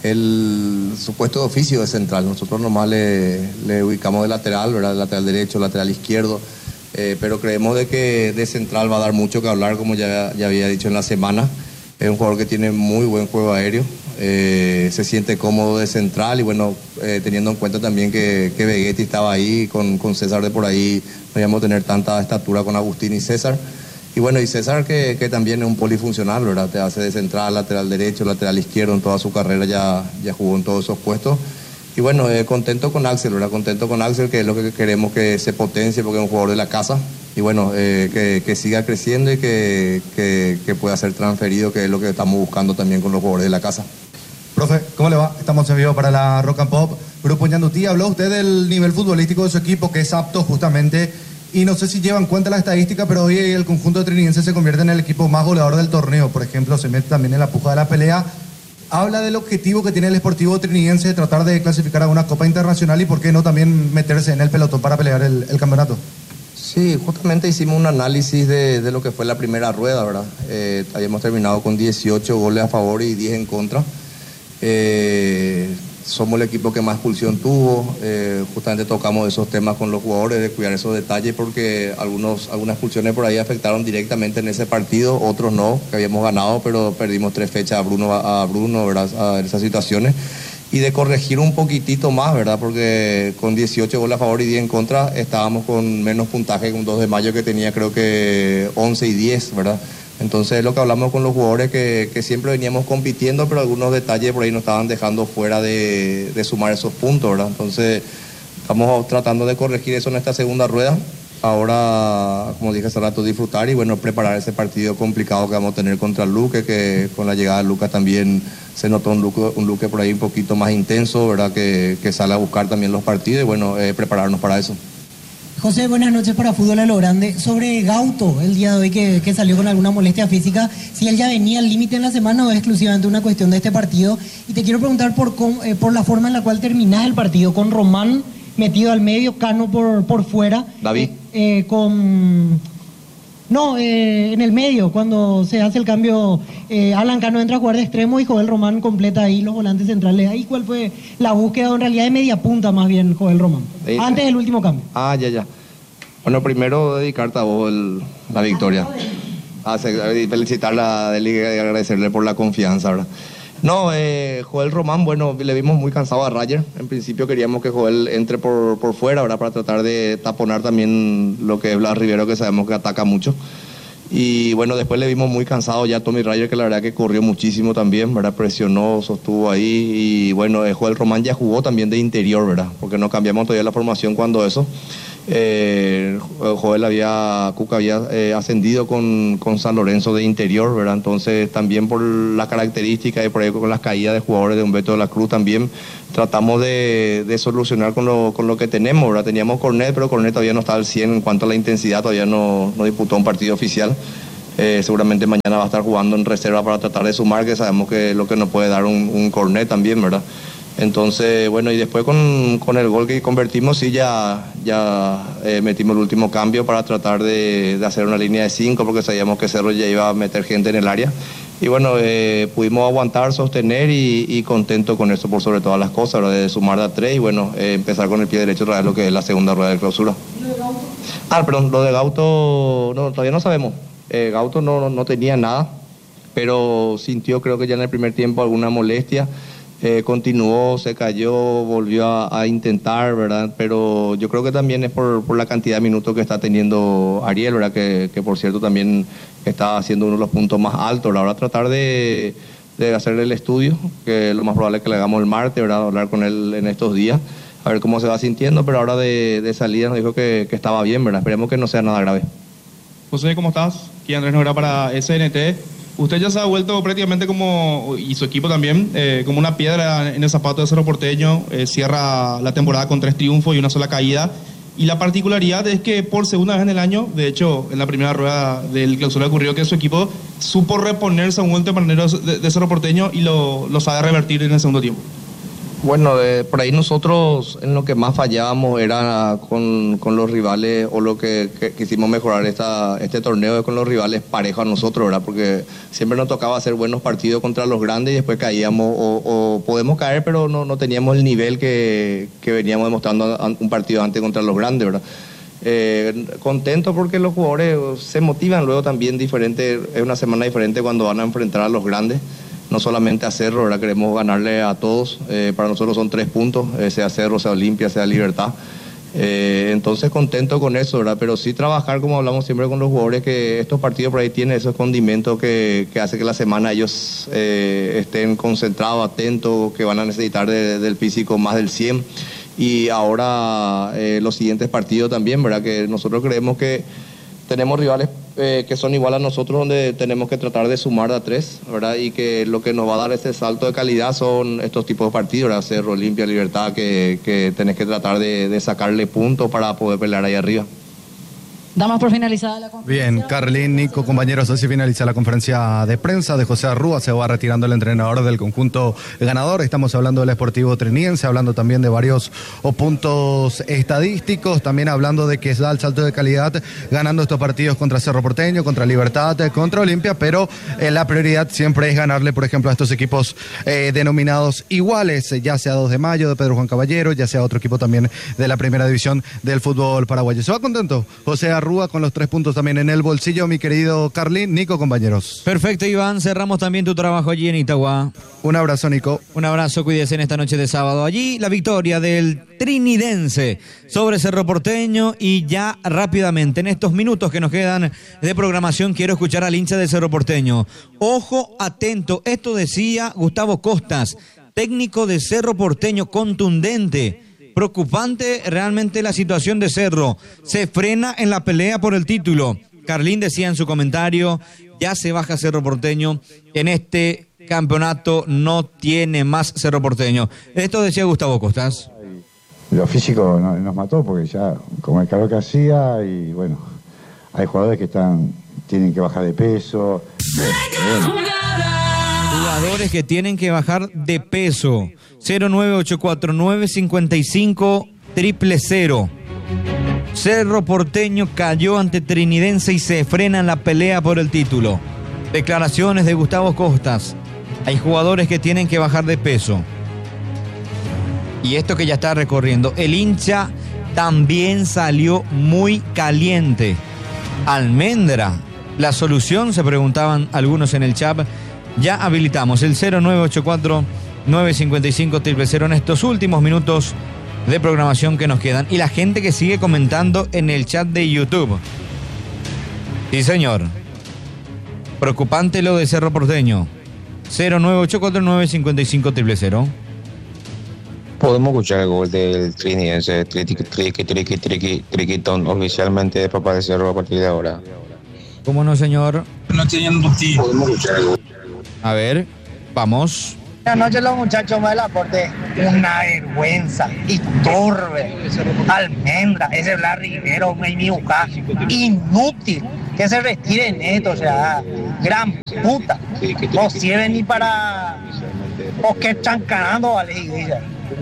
el, su puesto de oficio de central. Nosotros nomás le, le ubicamos de lateral, ¿verdad? Lateral derecho, lateral izquierdo, eh, pero creemos de que de central va a dar mucho que hablar, como ya, ya había dicho en la semana. Es un jugador que tiene muy buen juego aéreo. Eh, se siente cómodo de central y bueno, eh, teniendo en cuenta también que, que Vegetti estaba ahí, con, con César de por ahí, no íbamos a tener tanta estatura con Agustín y César. Y bueno, y César que, que también es un polifuncional, ¿verdad? Te hace de central, lateral derecho, lateral izquierdo, en toda su carrera ya, ya jugó en todos esos puestos. Y bueno, eh, contento con Axel, ¿verdad? Contento con Axel, que es lo que queremos que se potencie porque es un jugador de la casa. Y bueno, eh, que, que siga creciendo y que, que, que pueda ser transferido, que es lo que estamos buscando también con los jugadores de la casa. Profe, ¿cómo le va? Estamos en vivo para la Rock and Pop. Grupo Ñandutí, habló usted del nivel futbolístico de su equipo, que es apto justamente, y no sé si lleva en cuenta la estadística, pero hoy el conjunto triniense se convierte en el equipo más goleador del torneo. Por ejemplo, se mete también en la puja de la pelea. Habla del objetivo que tiene el Sportivo Triniense de tratar de clasificar a una Copa Internacional y por qué no también meterse en el pelotón para pelear el, el campeonato. Sí, justamente hicimos un análisis de, de lo que fue la primera rueda, ¿verdad? Eh, habíamos terminado con dieciocho goles a favor y diez en contra. Eh, somos el equipo que más expulsión tuvo, eh, justamente tocamos esos temas con los jugadores, de cuidar esos detalles porque algunos, algunas expulsiones por ahí afectaron directamente en ese partido, otros no, que habíamos ganado, pero perdimos tres fechas a Bruno, a Bruno, ¿verdad? A esas situaciones. Y de corregir un poquitito más, ¿verdad? Porque con dieciocho goles a favor y diez en contra estábamos con menos puntaje que un dos de mayo que tenía creo que once y diez, ¿verdad? Entonces es lo que hablamos con los jugadores que, que siempre veníamos compitiendo, pero algunos detalles por ahí nos estaban dejando fuera de, de sumar esos puntos, ¿verdad? Entonces estamos tratando de corregir eso en esta segunda rueda. Ahora, como dije hace rato, disfrutar y bueno, preparar ese partido complicado que vamos a tener contra el Luque, que con la llegada de Lucas también se notó un Luque, un Luque por ahí un poquito más intenso, ¿verdad? Que, que sale a buscar también los partidos y bueno, eh, prepararnos para eso. José, buenas noches para Fútbol a lo Grande. Sobre Gauto, el día de hoy que, que salió con alguna molestia física, si él ya venía al límite en la semana o es exclusivamente una cuestión de este partido. Y te quiero preguntar por, cómo, eh, por la forma en la cual terminás el partido, con Román metido al medio, Cano por, por fuera. David. Eh, eh, con... No, eh, en el medio, cuando se hace el cambio, eh, Alan Cano entra a jugar de extremo y Joel Román completa ahí los volantes centrales. ¿Ahí cuál fue la búsqueda? En realidad de media punta más bien, Joel Román. Sí, antes del último cambio. Ah, ya, ya. Bueno, primero dedicarte a vos el, la victoria. A felicitarla a él y agradecerle por la confianza, ¿verdad? No, eh, Joel Román, bueno, le vimos muy cansado a Rayer. En principio queríamos que Joel entre por, por fuera, ¿verdad? Para tratar de taponar también lo que es Blas Rivero, que sabemos que ataca mucho. Y bueno, después le vimos muy cansado ya a Tommy Rayer, que la verdad que corrió muchísimo también, ¿verdad? Presionó, sostuvo ahí. Y bueno, eh, Joel Román ya jugó también de interior, ¿verdad? Porque no cambiamos todavía la formación cuando eso. Eh, Joel había, Cuca había eh, ascendido con, con San Lorenzo de interior, ¿verdad? Entonces también por las características y por ahí con las caídas de jugadores de Humberto de la Cruz también tratamos de, de solucionar con lo, con lo que tenemos, ¿verdad? Teníamos Cornet, pero Cornet todavía no está al cien en cuanto a la intensidad, todavía no, no disputó un partido oficial. Eh, seguramente mañana va a estar jugando en reserva para tratar de sumar, que sabemos que lo que nos puede dar un, un Cornet también, ¿verdad? Entonces, bueno, y después con, con el gol que convertimos, sí, ya, ya eh, metimos el último cambio para tratar de, de hacer una línea de cinco, porque sabíamos que Cerro ya iba a meter gente en el área. Y bueno, eh, pudimos aguantar, sostener y, y contento con eso por sobre todas las cosas, ¿verdad? De sumar de a tres y bueno, eh, empezar con el pie derecho otra vez lo que es la segunda rueda de clausura. Ah, perdón, lo de Gauto, no, todavía no sabemos. Eh, Gauto no, no, no tenía nada, pero sintió, creo que ya en el primer tiempo, alguna molestia. Eh, continuó, se cayó, volvió a, a intentar, ¿verdad? Pero yo creo que también es por, por la cantidad de minutos que está teniendo Ariel, ¿verdad? Que, que por cierto también está haciendo uno de los puntos más altos. Ahora tratar de, de hacerle el estudio, que lo más probable es que le hagamos el martes, ¿verdad? Hablar con él en estos días, a ver cómo se va sintiendo, pero ahora de, de salida nos dijo que, que estaba bien, ¿verdad? Esperemos que no sea nada grave. José, ¿cómo estás? Aquí Andrés Noguera para S N T. Usted ya se ha vuelto prácticamente como, y su equipo también, eh, como una piedra en el zapato de Cerro Porteño. Eh, cierra la temporada con tres triunfos y una sola caída. Y la particularidad es que por segunda vez en el año, de hecho, en la primera rueda del clausura ocurrió que su equipo supo reponerse a un gol tempranero de, de Cerro Porteño y lo, lo sabe revertir en el segundo tiempo. Bueno, de, por ahí nosotros en lo que más fallábamos era con, con los rivales, o lo que, que quisimos mejorar esta, este torneo es con los rivales parejos a nosotros, ¿verdad? Porque siempre nos tocaba hacer buenos partidos contra los grandes y después caíamos, o, o podemos caer, pero no, no teníamos el nivel que, que veníamos demostrando un partido antes contra los grandes, ¿verdad? Eh, contento porque los jugadores se motivan luego también diferente, es una semana diferente cuando van a enfrentar a los grandes. No solamente a Cerro, ahora queremos ganarle a todos, eh, para nosotros son tres puntos, eh, sea Cerro, sea Olimpia, sea Libertad. Eh, entonces contento con eso, ¿verdad? Pero sí trabajar, como hablamos siempre con los jugadores, que estos partidos por ahí tienen esos condimentos que, que hace que la semana ellos eh, estén concentrados, atentos, que van a necesitar de, del físico más del cien. Y ahora eh, los siguientes partidos también, ¿verdad? Que nosotros creemos que tenemos rivales eh, que son igual a nosotros, donde tenemos que tratar de sumar de a tres, ¿verdad? Y que lo que nos va a dar ese salto de calidad son estos tipos de partidos, ¿verdad? Cerro, Olimpia, Libertad, que, que tenés que tratar de, de sacarle puntos para poder pelear ahí arriba. Damos por finalizada la conferencia. Bien, Carlín, Nico, compañeros, así finaliza la conferencia de prensa de José Arrúa. Se va retirando el entrenador del conjunto ganador. Estamos hablando del Sportivo Triniense, hablando también de varios puntos estadísticos, también hablando de que da el salto de calidad ganando estos partidos contra Cerro Porteño, contra Libertad, contra Olimpia, pero eh, la prioridad siempre es ganarle, por ejemplo, a estos equipos eh, denominados iguales, ya sea dos de mayo de Pedro Juan Caballero, ya sea otro equipo también de la primera división del fútbol paraguayo. ¿Se va contento José Arrúa? Rúa con los tres puntos también en el bolsillo, mi querido Carlín. Nico, compañeros. Perfecto, Iván. Cerramos también tu trabajo allí en Itagua. Un abrazo, Nico. Un abrazo, cuídese en esta noche de sábado. Allí la victoria del Trinidense sobre Cerro Porteño. Y ya rápidamente, en estos minutos que nos quedan de programación, quiero escuchar al hincha de Cerro Porteño. Ojo, atento. Esto decía Gustavo Costas, técnico de Cerro Porteño, contundente. Preocupante realmente la situación de Cerro. Se frena en la pelea por el título. Carlín decía en su comentario, ya se baja Cerro Porteño. En este campeonato no tiene más Cerro Porteño. Esto decía Gustavo Costas. Lo físico no, nos mató porque ya, como el calor que hacía, y bueno, hay jugadores que están tienen que bajar de peso. Bueno. Jugadores que tienen que bajar de peso. cero nueve ocho cuatro nueve cinco cinco cero cero cero. Cerro Porteño cayó ante Trinidense y se frena en la pelea por el título. Declaraciones de Gustavo Costas. Hay jugadores que tienen que bajar de peso. Y esto que ya está recorriendo. El hincha también salió muy caliente. Almendra, la solución, se preguntaban algunos en el chat. Ya habilitamos el cero nueve ocho cuatro nueve cinco cinco cero cero cero en estos últimos minutos de programación que nos quedan. Y la gente que sigue comentando en el chat de YouTube. Sí, señor. Preocupante lo de Cerro Porteño. cero nueve ocho cuatro nueve cinco cinco cero cero cero. Podemos escuchar el gol del Trinidense, triqui, triqui, triqui, triqui, triquitón, oficialmente de Papá de Cerro a partir de ahora. ¿Cómo no, señor? No tienen Podemos escuchar el gol. A ver, vamos. Buenas noches los muchachos más del aporte. Una vergüenza. Y Torbe, Almendra, ese Blas Rivero, Meimiuca. Inútil. Que se retire neto, o sea, gran puta. No sirve ni para... O que chancanando, vale, Iglesia.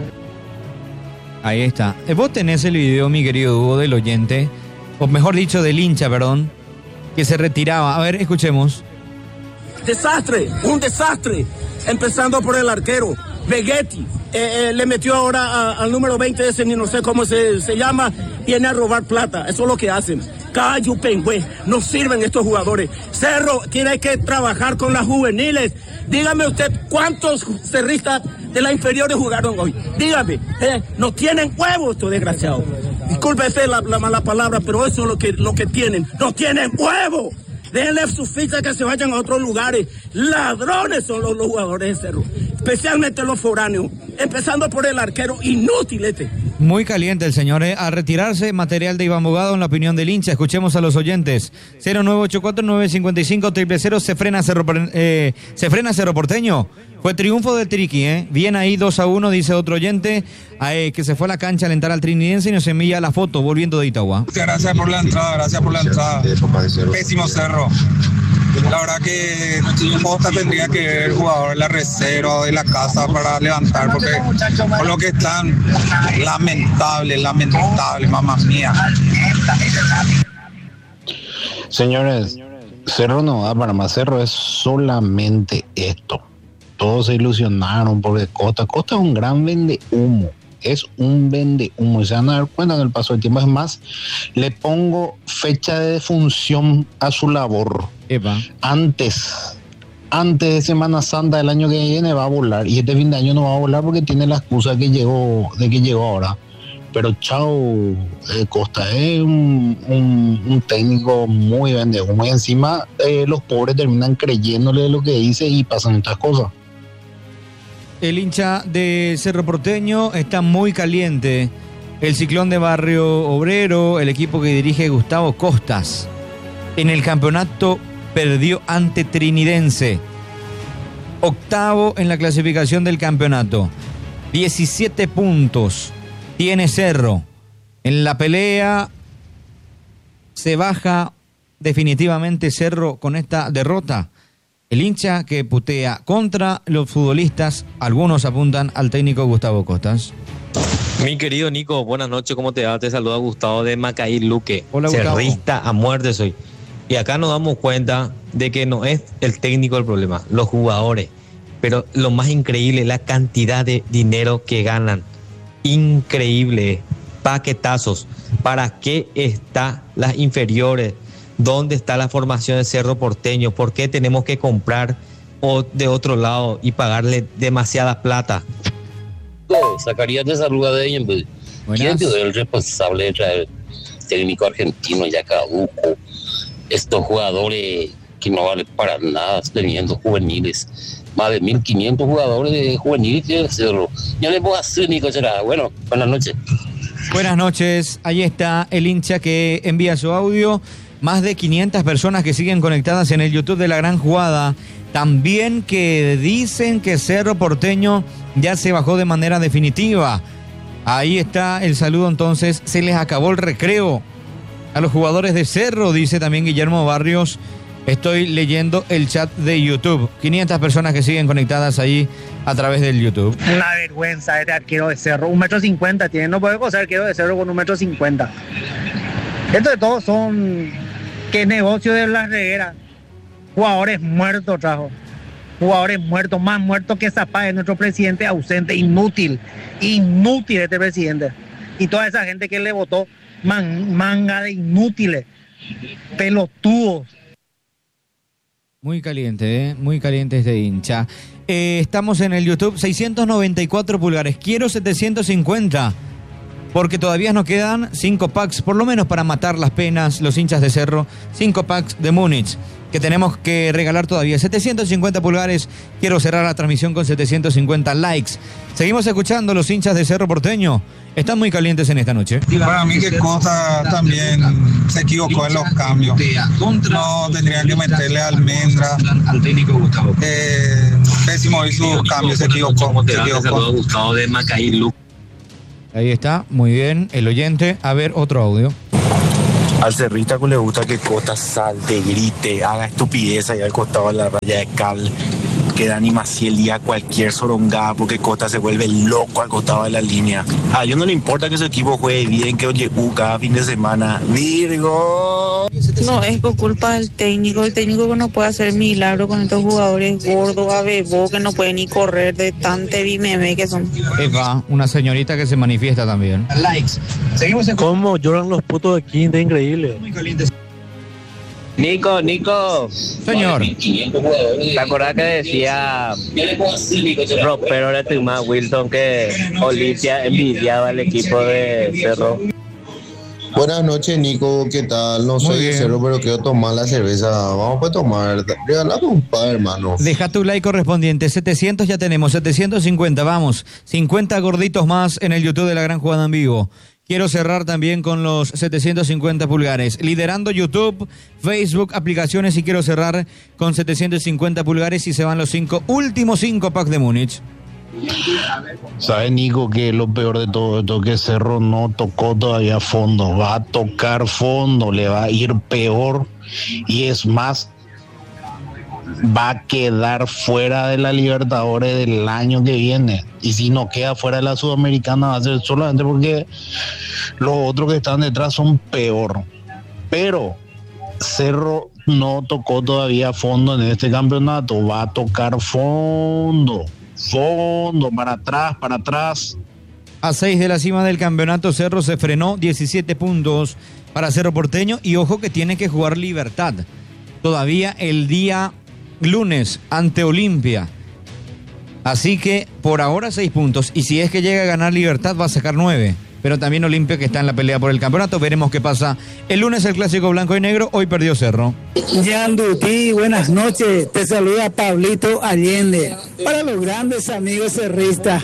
Ahí está. Eh, Vos tenés el video, mi querido Hugo, del oyente, o mejor dicho, del hincha, perdón, que se retiraba. A ver, escuchemos. Desastre, un desastre. Empezando por el arquero, Vegetti. Eh, eh, le metió ahora a, al número veinte ese, ni no sé cómo se, se llama, viene a robar plata. Eso es lo que hacen. Cayo Pengüe, no sirven estos jugadores. Cerro tiene que trabajar con las juveniles. Dígame usted, ¿cuántos cerristas de las inferiores jugaron hoy? Dígame, eh, no tienen huevos estos desgraciados. Disculpe la, la mala palabra, pero eso es lo que, lo que tienen. No tienen huevos. Déjenle sus fichas que se vayan a otros lugares. Ladrones son los, los jugadores de Cerro, especialmente los foráneos, empezando por el arquero inútil este. Muy caliente el señor, ¿eh? A retirarse, material de Iván Bogado en la opinión del hincha. Escuchemos a los oyentes. cero nueve ocho cuatro nueve cinco cinco cero cero. Se frena Cerro, eh, se frena Cerro Porteño. Fue triunfo del Triqui, ¿eh? Bien ahí dos a uno, dice otro oyente, eh, que se fue a la cancha a alentar al Trinidense y nos envía la foto volviendo de Itagua. Gracias por la entrada, gracias por la entrada. Pésimo Cerro. La verdad que Costa tendría que ver el jugador de la reserva, de la casa para levantar, porque por lo que están, lamentable, lamentable, mamá mía. Señores, Cerro no va para más, Cerro es solamente esto. Todos se ilusionaron porque Costa, Costa es un gran vende humo, es un vende humo, se van a dar cuenta en el paso del tiempo. Es más, le pongo fecha de defunción a su labor. Eva. Antes, antes de Semana Santa del año que viene va a volar, y este fin de año no va a volar porque tiene la excusa que llegó, de que llegó ahora. Pero chao, eh, Costa es un, un, un técnico muy vende humo, y encima eh, los pobres terminan creyéndole lo que dice y pasan estas cosas. El hincha de Cerro Porteño está muy caliente. El Ciclón de Barrio Obrero, el equipo que dirige Gustavo Costas, en el campeonato perdió ante Trinidense. Octavo en la clasificación del campeonato. diecisiete puntos tiene Cerro. En la pelea se baja definitivamente Cerro con esta derrota. El hincha que putea contra los futbolistas, algunos apuntan al técnico Gustavo Costas. Mi querido Nico, buenas noches, ¿cómo te va? Te saluda Gustavo de Macaí Luque. Hola, Gustavo. Cerrista a muerte soy. Y acá nos damos cuenta de que no es el técnico el problema, los jugadores. Pero lo más increíble es la cantidad de dinero que ganan. Increíble, paquetazos. ¿Para qué están las inferiores? ¿Dónde está la formación de Cerro Porteño? ¿Por qué tenemos que comprar o de otro lado y pagarle demasiada plata? Zacarías de saluda de ella. ¿Quién es el responsable de traer técnico argentino ya caduco? Estos jugadores que no valen para nada, teniendo juveniles. Más de mil quinientos jugadores de juveniles de Cerro. Ya les voy a hacer, Nico, será. Bueno, buenas noches. Buenas noches. Ahí está el hincha que envía su audio. Más de quinientas personas que siguen conectadas en el YouTube de La Gran Jugada. También que dicen que Cerro Porteño ya se bajó de manera definitiva. Ahí está el saludo entonces. Se les acabó el recreo a los jugadores de Cerro, dice también Guillermo Barrios. Estoy leyendo el chat de YouTube. quinientas personas que siguen conectadas ahí a través del YouTube. Una vergüenza este arquero de Cerro. Un metro cincuenta tiene. No puede gozar arquero de Cerro con un metro cincuenta. Esto de todos son... ¿Qué negocio de Blas Reguera? Jugadores muertos trajo. Jugadores muertos, más muertos que Zapá, es nuestro presidente ausente, inútil. Inútil este presidente. Y toda esa gente que le votó, man, manga de inútiles. Pelotudos. Muy caliente, ¿eh? Muy caliente este hincha. Eh, estamos en el YouTube, seiscientos noventa y cuatro pulgares. Quiero setecientos cincuenta. porque todavía nos quedan cinco packs, por lo menos para matar las penas, los hinchas de Cerro, cinco packs de Múnich, que tenemos que regalar todavía. setecientos cincuenta pulgares, quiero cerrar la transmisión con setecientos cincuenta likes. Seguimos escuchando los hinchas de Cerro Porteño, están muy calientes en esta noche. Para mí que Costa también se equivocó en los cambios. No tendría que meterle almendra. Eh, pésimo hizo sus cambios, se equivocó. Se equivocó. Ahí está, muy bien, el oyente. A ver, otro audio. Al cerrista le gusta que Costa salte, grite, haga estupidez allá al costado de la raya de cal, que Dani Maciel diga cualquier sorongada porque Costa se vuelve loco al costado de la línea. A ellos no le importa que su equipo juegue bien, que oye uh, cada fin de semana. ¡Virgo! No, es por culpa del técnico, el técnico que no puede hacer milagro con estos jugadores gordos, a bebo, que no pueden ni correr de tanta bimeme que son. Eva, una señorita que se manifiesta también. Likes. Seguimos en... ¿Cómo lloran los putos de Quinta? Increíble. Nico, Nico. Señor. ¿Te acordás que decía Ropero de Tuma Wilson que Olimpia envidiaba al equipo de Cerro? Buenas noches, Nico, ¿qué tal? No soy de Cerro, pero quiero tomar la cerveza. Vamos a tomar. Regalame un par, hermano. Deja tu like correspondiente. setecientos ya tenemos, setecientos cincuenta, vamos. cincuenta gorditos más en el YouTube de La Gran Jugada en Vivo. Quiero cerrar también con los setecientos cincuenta pulgares. Liderando YouTube, Facebook, aplicaciones, y quiero cerrar con setecientos cincuenta pulgares y se van los cinco últimos cinco packs de Múnich. ¿Sabes, Nico, que lo peor de todo esto que Cerro no tocó todavía fondo? Va a tocar fondo, le va a ir peor, y es más, va a quedar fuera de la Libertadores del año que viene. Y si no queda fuera de la Sudamericana va a ser solamente porque los otros que están detrás son peor. Pero Cerro no tocó todavía fondo en este campeonato, va a tocar fondo. Fondo, para atrás, para atrás. A seis de la cima del campeonato, Cerro se frenó, diecisiete puntos para Cerro Porteño, y ojo que tiene que jugar Libertad todavía el día lunes ante Olimpia. Así que por ahora seis puntos, y si es que llega a ganar Libertad va a sacar nueve. Pero también Olimpia, que está en la pelea por el campeonato. Veremos qué pasa. El lunes el clásico blanco y negro, hoy perdió Cerro. Yanduti, buenas noches. Te saluda Pablito Allende. Para los grandes amigos cerristas.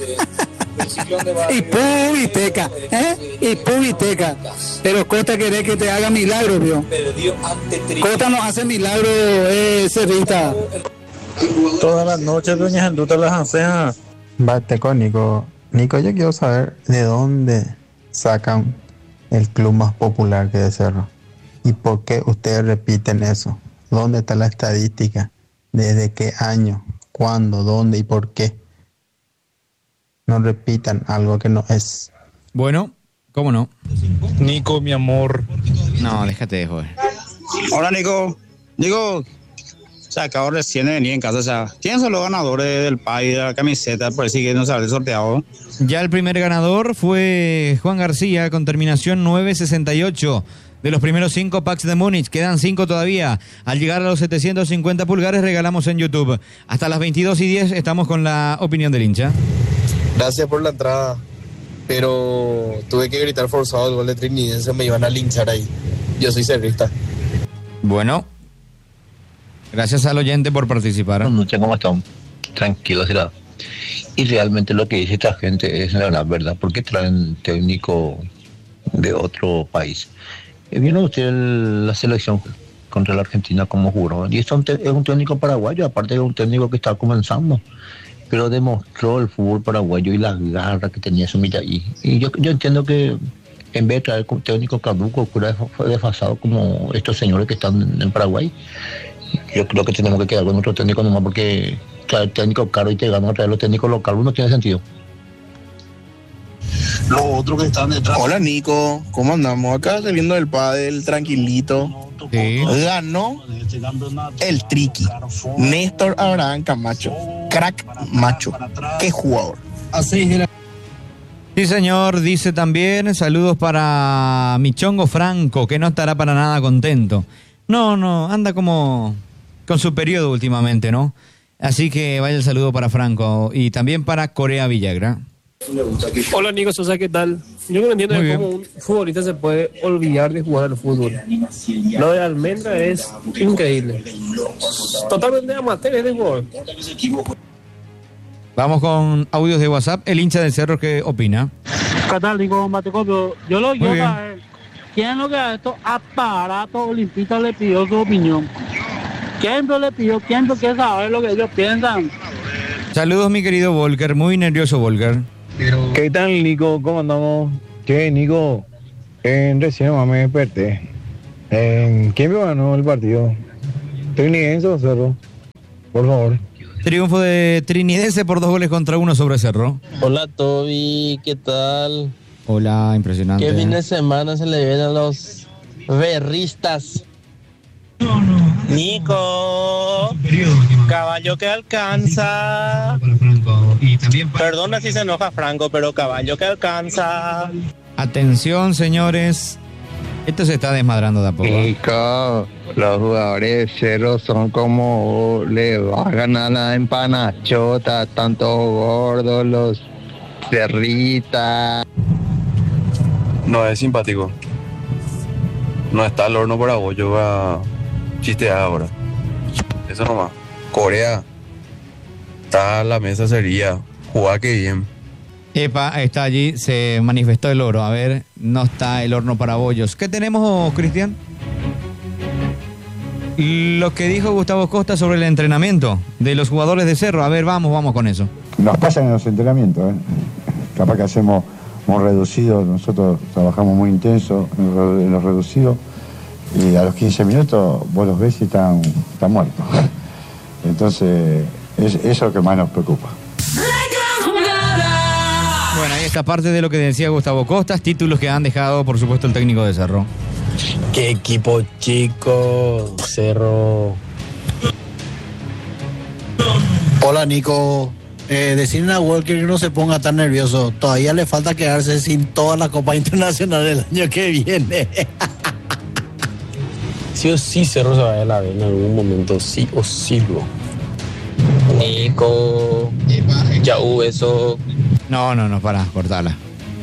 Y Pubiteca, ¿eh? Y Pubiteca. Pero Costa quiere que te haga milagro, vio. Costa nos hace milagro, eh, cerrista. Todas las noches, doña Janduta las anseas. Bate con Nico. Nico, yo quiero saber de dónde sacan el club más popular que es Cerro. ¿Y por qué ustedes repiten eso? ¿Dónde está la estadística? ¿Desde qué año? ¿Cuándo? ¿Dónde? ¿Y por qué? No repitan algo que no es. Bueno, ¿cómo no? Nico, mi amor. No, déjate de joder. Hola, Nico. Nico, se acabó recién de venir en casa. O sea, ¿quiénes son los ganadores del país de la camiseta? Por si que no se habrá sorteado. Ya el primer ganador fue Juan García con terminación nueve sesenta y ocho. De los primeros cinco packs de Múnich, quedan cinco todavía. Al llegar a los setecientos cincuenta pulgares regalamos en YouTube. Hasta las veintidós y diez estamos con la opinión del hincha. Gracias por la entrada, pero tuve que gritar forzado el gol de Trinidense, me iban a linchar ahí. Yo soy cerrista. Bueno, gracias al oyente por participar. Buenas noches, ¿cómo están? Tranquilos, ¿verdad? Y realmente lo que dice esta gente es la verdad. ¿Por qué traen técnico de otro país? ¿Vieron ustedes la selección contra la Argentina como juró? Y esto es un técnico paraguayo, aparte de un técnico que está comenzando, pero demostró el fútbol paraguayo y la garra que tenía su ahí. Y yo, yo entiendo que en vez de traer un técnico caduco, fue desfasado como estos señores que están en Paraguay, yo creo que tenemos que quedar con otro técnico nomás, porque traer técnico caro y te ganan a traer los técnicos locales no tiene sentido. Los otros que están detrás. Hola, Nico, ¿cómo andamos? Acá saliendo del pádel, tranquilito. Sí. Ganó el Triqui, Néstor Abraham Camacho, crack macho, qué jugador. Así es. Sí, señor, dice también, saludos para Michongo Franco, que no estará para nada contento. No, no, anda como con su periodo últimamente, ¿no? Así que vaya el saludo para Franco y también para Corea Villagra. Hola Nico Sosa, ¿qué tal? Yo no entiendo de cómo un futbolista se puede olvidar de jugar al fútbol. Lo de Almendra es increíble. Totalmente amateur este jugador. Vamos con audios de WhatsApp. El hincha del Cerro, ¿qué opina? ¿Qué tal, Nico Matecopio? Yo lo quiero saber. ¿Quién es lo que a estos aparatos olimpistas le pidió su opinión? ¿Quién le pidió? ¿Quién quiere saber lo que ellos piensan? Saludos, mi querido Volker. Muy nervioso, Volker. ¿Qué tal, Nico? ¿Cómo andamos? Che, Nico, en recién me desperté. ¿En quién me ganó el partido? ¿Trinidense o Cerro? Por favor. Triunfo de Trinidense por dos goles contra uno sobre Cerro. Hola, Toby, ¿qué tal? Hola, impresionante. ¿Qué fin de semana se le ven a los berristas? Nico, caballo que alcanza. Perdona si se enoja Franco, pero caballo que alcanza. Atención, señores. Esto se está desmadrando de a poco. Nico, los jugadores de Cerro son como le va a ganar la empanachota, tanto gordos, los cerritas. No es simpático. No está el horno para bollo, va chistear ahora. Eso nomás. Corea. Está la mesa sería. Jugar que bien. Epa, está allí, se manifestó el oro. A ver, no está el horno para bollos. ¿Qué tenemos, Cristian? Lo que dijo Gustavo Costa sobre el entrenamiento de los jugadores de Cerro. A ver, vamos, vamos con eso. Nos pasan en los entrenamientos, ¿eh? Capaz que hacemos muy reducido, nosotros trabajamos muy intenso en los reducidos y a los quince minutos vos los ves y están, están muertos. Entonces, es, eso es lo que más nos preocupa. Bueno, ahí está parte de lo que decía Gustavo Costas, títulos que han dejado, por supuesto, el técnico de Cerro. Qué equipo chico, Cerro. Hola, Nico. Eh, decirle a Walker que no se ponga tan nervioso. Todavía le falta quedarse sin toda la Copa Internacional del año que viene. Sí o sí Cerro se va a la B en algún momento, sí o sí lo. Nico, ya hubo eso. No, no, no, para, cortala.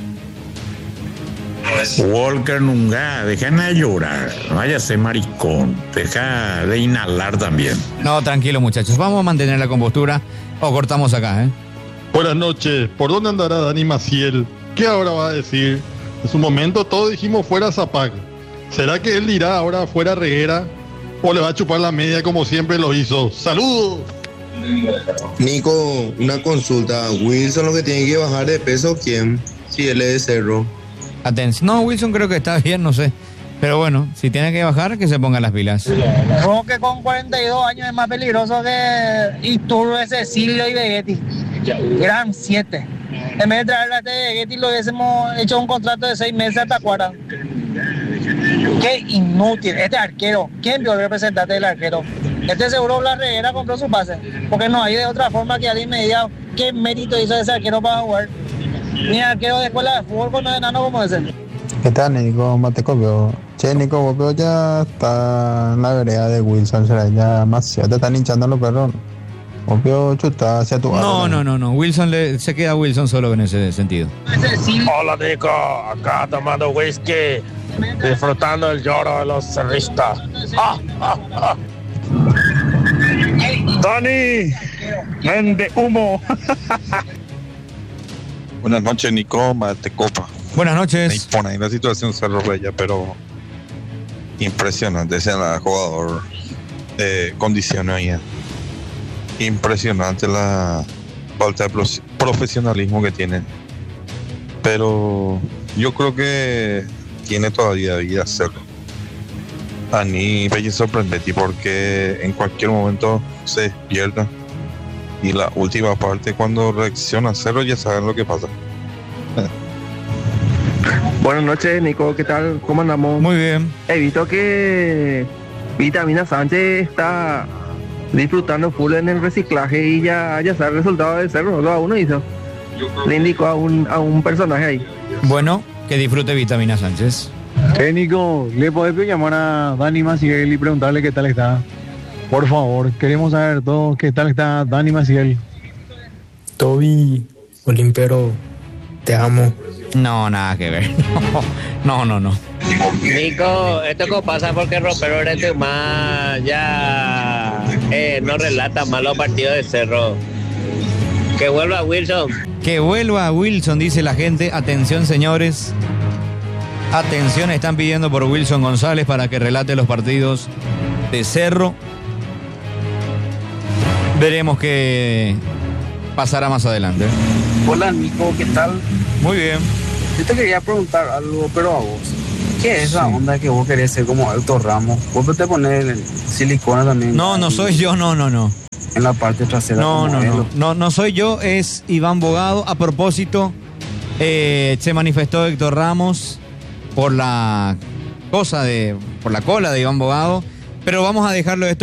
Walker nunca, deja de llorar, vaya a ser maricón, deja de inhalar también. No, tranquilo, muchachos, vamos a mantener la compostura o cortamos acá, ¿eh? Buenas noches, ¿por dónde andará Dani Maciel? ¿Qué ahora va a decir? En su momento todos dijimos fuera Zapac. ¿Será que él dirá ahora fuera Reguera o le va a chupar la media como siempre lo hizo? ¡Saludos! Nico, una consulta. ¿Wilson lo que tiene que bajar de peso quién? Si él es de Cerro. Atención. No, Wilson creo que está bien, no sé. Pero bueno, si tiene que bajar, que se ponga las pilas. Roque con cuarenta y dos años es más peligroso que Iturbe, Cecilio y Vegetti. Gran siete. En vez de traerle a este Vegetti, lo hubiésemos hecho un contrato de seis meses hasta Cuara. Qué inútil. Este arquero, ¿quién vio el representante del arquero? Este seguro la Reguera compró su pase. Porque no hay de otra forma que alguien me diga qué mérito hizo ese arquero para jugar. Ni arquero de escuela de fútbol con un enano como ese. ¿Qué tal, Nico Matecopio? Che, Nico Matecopio ya está en la vereda de Wilson, será ya más, ya te están hinchando los perros. Opio chuta hacia tu No, no, no, no. Wilson le, se queda Wilson solo en ese sentido. Hola, Nico. Acá tomando whisky, disfrutando el lloro de los cerristas. ¡Ah, ah, ah! Dani, vende humo. Buenas noches, Nico Matecopa. Buenas noches. Bueno, ahí la situación Cerro Bella, pero impresionante ese jugador de condiciones ahí. Impresionante la falta de profesionalismo que tiene. Pero yo creo que tiene todavía vida Cerro. A mí me sorprendente porque en cualquier momento se despierta. Y la última parte, cuando reacciona Cerro, ya saben lo que pasa. Buenas noches, Nico, ¿qué tal? ¿Cómo andamos? Muy bien. He visto que Vitamina Sánchez está disfrutando full en el reciclaje y ya, ya sabe el resultado de Cerro, lo a uno hizo. Le indicó a un, a un personaje ahí. Bueno, que disfrute Vitamina Sánchez. Eh, Nico, ¿le podés llamar a Dani Maciel y preguntarle qué tal está? Por favor, queremos saber todos qué tal está Dani Maciel. Toby, Olimpero, te amo. No, nada que ver. No, no, no. Nico, esto como pasa porque Ropero Retumá ya eh, no relata mal los partidos de Cerro. Que vuelva Wilson. Que vuelva Wilson, dice la gente. Atención, señores. Atención, están pidiendo por Wilson González para que relate los partidos de Cerro. Veremos qué pasará más adelante. Hola Nico, ¿qué tal? Muy bien. Yo te quería preguntar algo, pero a vos. ¿Qué es esa onda que vos querés ser como Alto Ramos? ¿Vos te pones el silicona también? No, no soy yo, no, no, no. En la parte trasera. No, no, no, no, no soy yo, es Iván Bogado. A propósito, eh, se manifestó Héctor Ramos por la cosa de, por la cola de Iván Bogado, pero vamos a dejarlo esto.